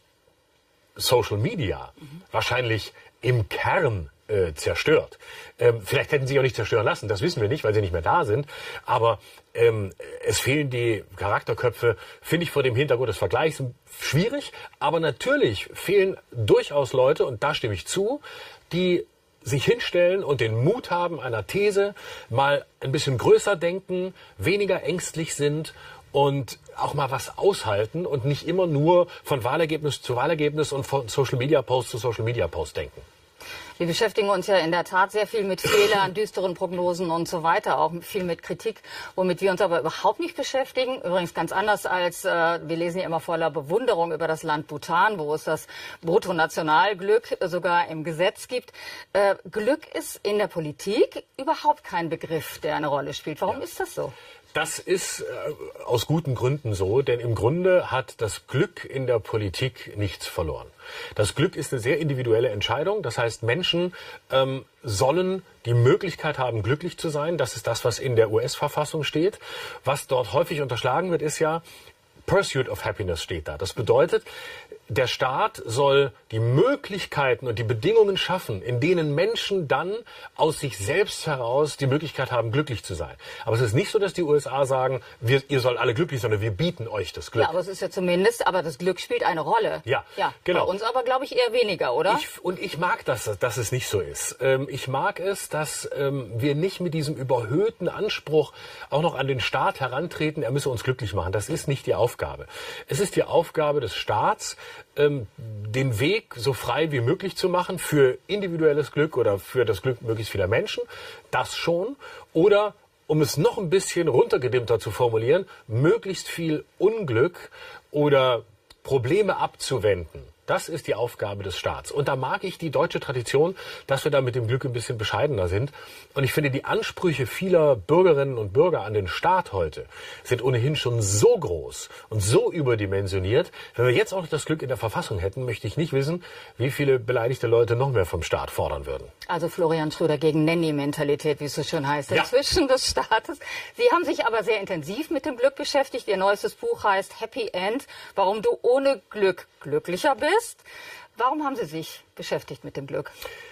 Social Media mhm. wahrscheinlich im Kern äh, zerstört. Ähm, vielleicht hätten sie sich auch nicht zerstören lassen, das wissen wir nicht, weil sie nicht mehr da sind. Aber ähm, es fehlen die Charakterköpfe, finde ich vor dem Hintergrund des Vergleichs schwierig. Aber natürlich fehlen durchaus Leute, und da stimme ich zu, die sich hinstellen und den Mut haben, einer These mal ein bisschen größer denken, weniger ängstlich sind und auch mal was aushalten und nicht immer nur von Wahlergebnis zu Wahlergebnis und von Social-Media-Post zu Social-Media-Post denken. Wir beschäftigen uns ja in der Tat sehr viel mit Fehlern, düsteren Prognosen und so weiter, auch viel mit Kritik, womit wir uns aber überhaupt nicht beschäftigen. Übrigens ganz anders als, äh, wir lesen ja immer voller Bewunderung über das Land Bhutan, wo es das Bruttonationalglück sogar im Gesetz gibt. Äh, Glück ist in der Politik überhaupt kein Begriff, der eine Rolle spielt. Warum ja. ist das so? Das ist äh, aus guten Gründen so, denn im Grunde hat das Glück in der Politik nichts verloren. Das Glück ist eine sehr individuelle Entscheidung. Das heißt, Menschen ähm, sollen die Möglichkeit haben, glücklich zu sein. Das ist das, was in der U S-Verfassung steht. Was dort häufig unterschlagen wird, ist ja, Pursuit of Happiness steht da. Das bedeutet, der Staat soll die Möglichkeiten und die Bedingungen schaffen, in denen Menschen dann aus sich selbst heraus die Möglichkeit haben, glücklich zu sein. Aber es ist nicht so, dass die U S A sagen, wir, ihr sollt alle glücklich sein, sondern wir bieten euch das Glück. Ja, aber es ist ja zumindest, aber das Glück spielt eine Rolle. Ja, ja genau. Bei uns aber, glaube ich, eher weniger, oder? Ich, und ich mag das, dass es nicht so ist. Ähm, ich mag es, dass ähm, wir nicht mit diesem überhöhten Anspruch auch noch an den Staat herantreten, er müsse uns glücklich machen. Das ist nicht die Aufgabe. Es ist die Aufgabe des Staats, ähm, den Weg so frei wie möglich zu machen für individuelles Glück oder für das Glück möglichst vieler Menschen. Das schon. Oder, um es noch ein bisschen runtergedimmter zu formulieren, möglichst viel Unglück oder Probleme abzuwenden. Das ist die Aufgabe des Staats. Und da mag ich die deutsche Tradition, dass wir da mit dem Glück ein bisschen bescheidener sind. Und ich finde, die Ansprüche vieler Bürgerinnen und Bürger an den Staat heute sind ohnehin schon so groß und so überdimensioniert. Wenn wir jetzt auch noch das Glück in der Verfassung hätten, möchte ich nicht wissen, wie viele beleidigte Leute noch mehr vom Staat fordern würden. Also Florian Schröder gegen Nanny-Mentalität, wie es so schön heißt, ja. inzwischen des Staates. Sie haben sich aber sehr intensiv mit dem Glück beschäftigt. Ihr neuestes Buch heißt Happy End, warum du ohne Glück glücklicher bist. Warum haben Sie sich beschäftigt mit dem Glück?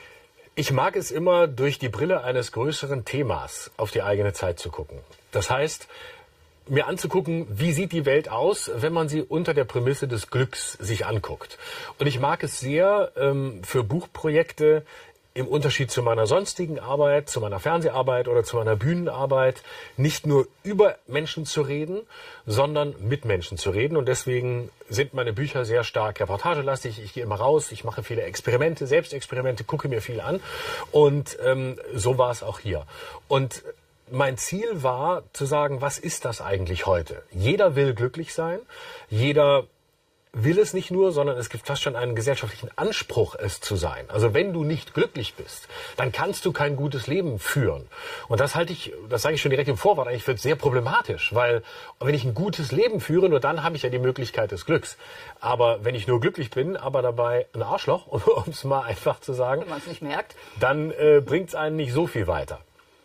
Ich mag es immer, durch die Brille eines größeren Themas auf die eigene Zeit zu gucken. Das heißt, mir anzugucken, wie sieht die Welt aus, wenn man sie unter der Prämisse des Glücks sich anguckt. Und ich mag es sehr, ähm, für Buchprojekte im Unterschied zu meiner sonstigen Arbeit, zu meiner Fernseharbeit oder zu meiner Bühnenarbeit, nicht nur über Menschen zu reden, sondern mit Menschen zu reden. Und deswegen sind meine Bücher sehr stark reportagelastig. Ich gehe immer raus, ich mache viele Experimente, Selbstexperimente, gucke mir viel an. Und ähm, so war es auch hier. Und mein Ziel war zu sagen, was ist das eigentlich heute? Jeder will glücklich sein, jeder will es nicht nur, sondern es gibt fast schon einen gesellschaftlichen Anspruch, es zu sein. Also wenn du nicht glücklich bist, dann kannst du kein gutes Leben führen. Und das halte ich, das sage ich schon direkt im Vorwort, eigentlich für sehr problematisch, weil wenn ich ein gutes Leben führe, nur dann habe ich ja die Möglichkeit des Glücks. Aber wenn ich nur glücklich bin, aber dabei ein Arschloch, um es mal einfach zu sagen, wenn man es nicht merkt, dann äh, bringt es einen nicht so viel weiter.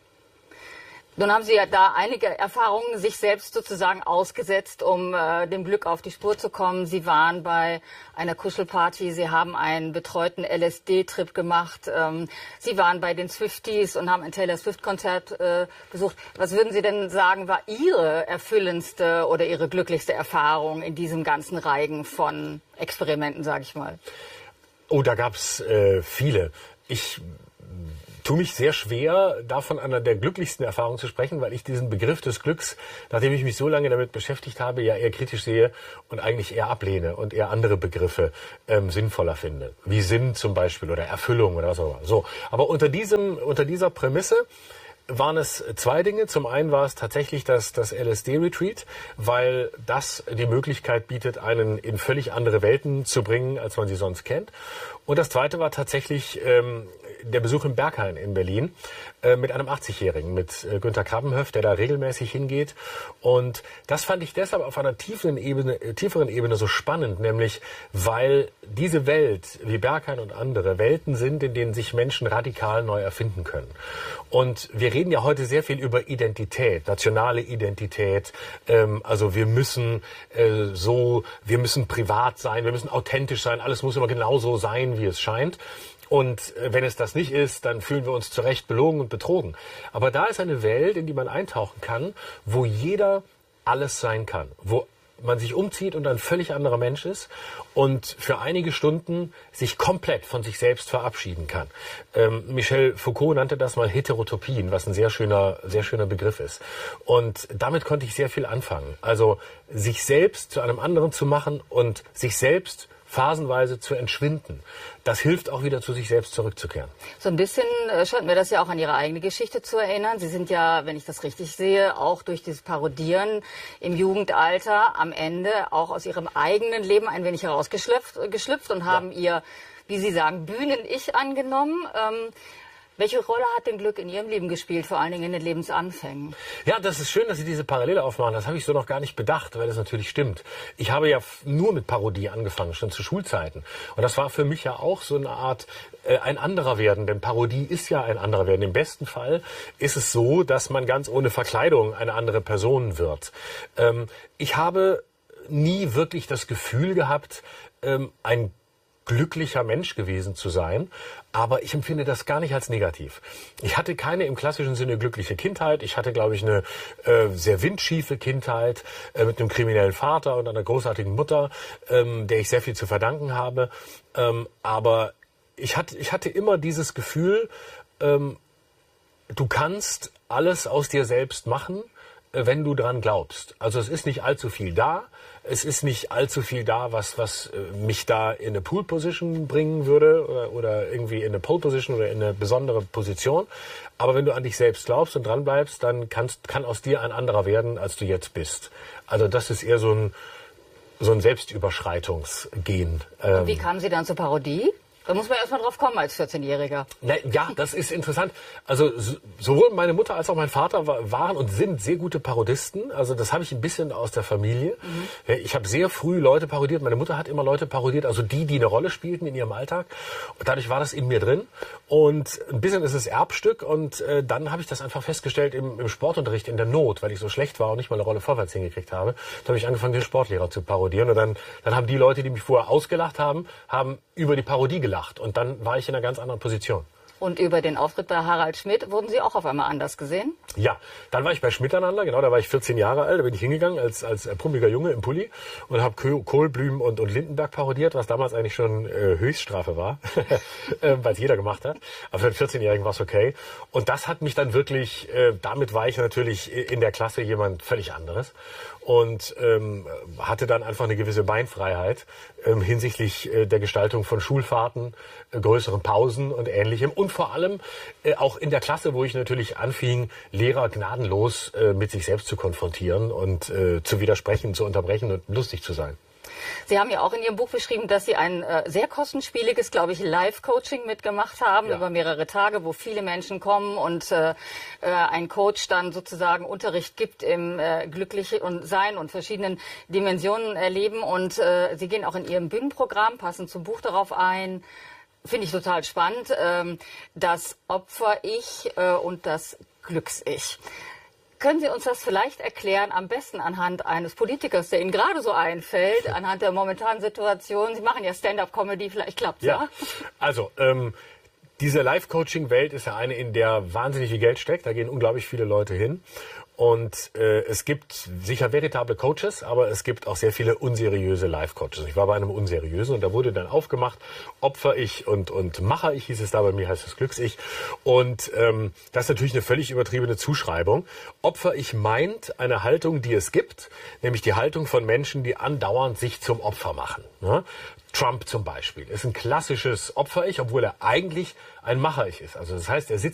Nun haben Sie ja da einige Erfahrungen sich selbst sozusagen ausgesetzt, um äh, dem Glück auf die Spur zu kommen. Sie waren bei einer Kuschelparty, Sie haben einen betreuten L S D-Trip gemacht, ähm, Sie waren bei den Swifties und haben ein Taylor Swift-Konzert äh, besucht. Was würden Sie denn sagen, war Ihre erfüllendste oder Ihre glücklichste Erfahrung in diesem ganzen Reigen von Experimenten, sage ich mal? Oh, da gab's äh, viele. Ich tue mich sehr schwer, davon einer der glücklichsten Erfahrungen zu sprechen, weil ich diesen Begriff des Glücks, nachdem ich mich so lange damit beschäftigt habe, ja eher kritisch sehe und eigentlich eher ablehne und eher andere Begriffe ähm, sinnvoller finde. Wie Sinn zum Beispiel oder Erfüllung oder was auch immer. So, aber unter diesem, unter dieser Prämisse waren es zwei Dinge. Zum einen war es tatsächlich das, das L S D-Retreat, weil das die Möglichkeit bietet, einen in völlig andere Welten zu bringen, als man sie sonst kennt. Und das zweite war tatsächlich ähm, der Besuch im Berghain in Berlin äh, mit einem achtzigjährigen, mit äh, Günter Krabbenhöft, der da regelmäßig hingeht. Und das fand ich deshalb auf einer tieferen Ebene, äh, tieferen Ebene so spannend, nämlich weil diese Welt, wie Berghain und andere, Welten sind, in denen sich Menschen radikal neu erfinden können. Und wir reden ja heute sehr viel über Identität, nationale Identität. Ähm, also wir müssen äh, so, wir müssen privat sein, wir müssen authentisch sein, alles muss immer genauso sein, wie es scheint. Und wenn es das nicht ist, dann fühlen wir uns zu Recht belogen und betrogen. Aber da ist eine Welt, in die man eintauchen kann, wo jeder alles sein kann, wo man sich umzieht und ein völlig anderer Mensch ist und für einige Stunden sich komplett von sich selbst verabschieden kann. Ähm, Michel Foucault nannte das mal Heterotopien, was ein sehr schöner, sehr schöner Begriff ist. Und damit konnte ich sehr viel anfangen. Also sich selbst zu einem anderen zu machen und sich selbst phasenweise zu entschwinden. Das hilft auch wieder zu sich selbst zurückzukehren. So ein bisschen äh, scheint mir das ja auch an Ihre eigene Geschichte zu erinnern. Sie sind ja, wenn ich das richtig sehe, auch durch dieses Parodieren im Jugendalter am Ende auch aus Ihrem eigenen Leben ein wenig herausgeschlüpft äh, geschlüpft und haben ja. Ihr, wie Sie sagen, Bühnen-Ich angenommen. Ähm, Welche Rolle hat denn Glück in Ihrem Leben gespielt, vor allen Dingen in den Lebensanfängen? Ja, das ist schön, dass Sie diese Parallele aufmachen. Das habe ich so noch gar nicht bedacht, weil das natürlich stimmt. Ich habe ja nur mit Parodie angefangen, schon zu Schulzeiten. Und das war für mich ja auch so eine Art äh, ein anderer werden. Denn Parodie ist ja ein anderer werden. Im besten Fall ist es so, dass man ganz ohne Verkleidung eine andere Person wird. Ähm, ich habe nie wirklich das Gefühl gehabt, ähm, ein glücklicher Mensch gewesen zu sein, aber ich empfinde das gar nicht als negativ. Ich hatte keine im klassischen Sinne glückliche Kindheit. Ich hatte, glaube ich, eine äh, sehr windschiefe Kindheit äh, mit einem kriminellen Vater und einer großartigen Mutter, ähm, der ich sehr viel zu verdanken habe. Ähm, aber ich hatte, ich hatte immer dieses Gefühl, ähm, du kannst alles aus dir selbst machen, äh, wenn du dran glaubst. Also es ist nicht allzu viel da. Es ist nicht allzu viel da, was, was mich da in eine Pool-Position bringen würde oder, oder irgendwie in eine Pole-Position oder in eine besondere Position. Aber wenn du an dich selbst glaubst und dran bleibst, dann kannst, kann aus dir ein anderer werden, als du jetzt bist. Also das ist eher so ein, so ein Selbstüberschreitungsgehen. Und wie kamen Sie dann zur Parodie? Da muss man erst mal drauf kommen als vierzehnjähriger. Na, ja, das ist interessant. Also sowohl meine Mutter als auch mein Vater waren und sind sehr gute Parodisten. Also das habe ich ein bisschen aus der Familie. Mhm. Ich habe sehr früh Leute parodiert. Meine Mutter hat immer Leute parodiert, also die, die eine Rolle spielten in ihrem Alltag. Und dadurch war das in mir drin. Und ein bisschen ist es Erbstück. Und äh, dann habe ich das einfach festgestellt im, im Sportunterricht in der Not, weil ich so schlecht war und nicht mal eine Rolle vorwärts hingekriegt habe. Da habe ich angefangen, den Sportlehrer zu parodieren. Und dann, dann haben die Leute, die mich vorher ausgelacht haben, haben über die Parodie gelacht. Und dann war ich in einer ganz anderen Position. Und über den Auftritt bei Harald Schmidt wurden Sie auch auf einmal anders gesehen? Ja, dann war ich bei Schmidteinander, genau, da war ich vierzehn Jahre alt, da bin ich hingegangen als, als pummiger Junge im Pulli und habe Kohlblüm und, und Lindenberg parodiert, was damals eigentlich schon äh, Höchststrafe war, weil es jeder gemacht hat. Aber für einen vierzehnjährigen war es okay. Und das hat mich dann wirklich, äh, damit war ich natürlich in der Klasse jemand völlig anderes. Und ähm, hatte dann einfach eine gewisse Beinfreiheit ähm, hinsichtlich äh, der Gestaltung von Schulfahrten, äh, größeren Pausen und Ähnlichem. Und vor allem äh, auch in der Klasse, wo ich natürlich anfing, Lehrer gnadenlos äh, mit sich selbst zu konfrontieren und äh, zu widersprechen, zu unterbrechen und lustig zu sein. Sie haben ja auch in Ihrem Buch beschrieben, dass Sie ein äh, sehr kostenspieliges, glaube ich, Live-Coaching mitgemacht haben, ja. über mehrere Tage, wo viele Menschen kommen und äh, ein Coach dann sozusagen Unterricht gibt im äh, glücklich und Sein und verschiedenen Dimensionen erleben. Und äh, Sie gehen auch in Ihrem Bühnenprogramm, passen zum Buch darauf ein. Finde ich total spannend, ähm, das Opfer-Ich äh, und das Glücks-Ich. Können Sie uns das vielleicht erklären, am besten anhand eines Politikers, der Ihnen gerade so einfällt, anhand der momentanen Situation? Sie machen ja Stand-up-Comedy, vielleicht klappt's, ja? ja? Also, ähm, diese Live-Coaching-Welt ist ja eine, in der wahnsinnig viel Geld steckt. Da gehen unglaublich viele Leute hin. Und äh, es gibt sicher veritable Coaches, aber es gibt auch sehr viele unseriöse Life-Coaches. Ich war bei einem unseriösen und da wurde dann aufgemacht, Opfer-Ich und, und Macher-Ich hieß es da, bei mir heißt es Glücks-Ich. Und ähm, das ist natürlich eine völlig übertriebene Zuschreibung. Opfer-Ich meint eine Haltung, die es gibt, nämlich die Haltung von Menschen, die andauernd sich zum Opfer machen. Ne? Trump zum Beispiel ist ein klassisches Opfer-Ich, obwohl er eigentlich ein Macher-Ich ist. Also das heißt, er sitzt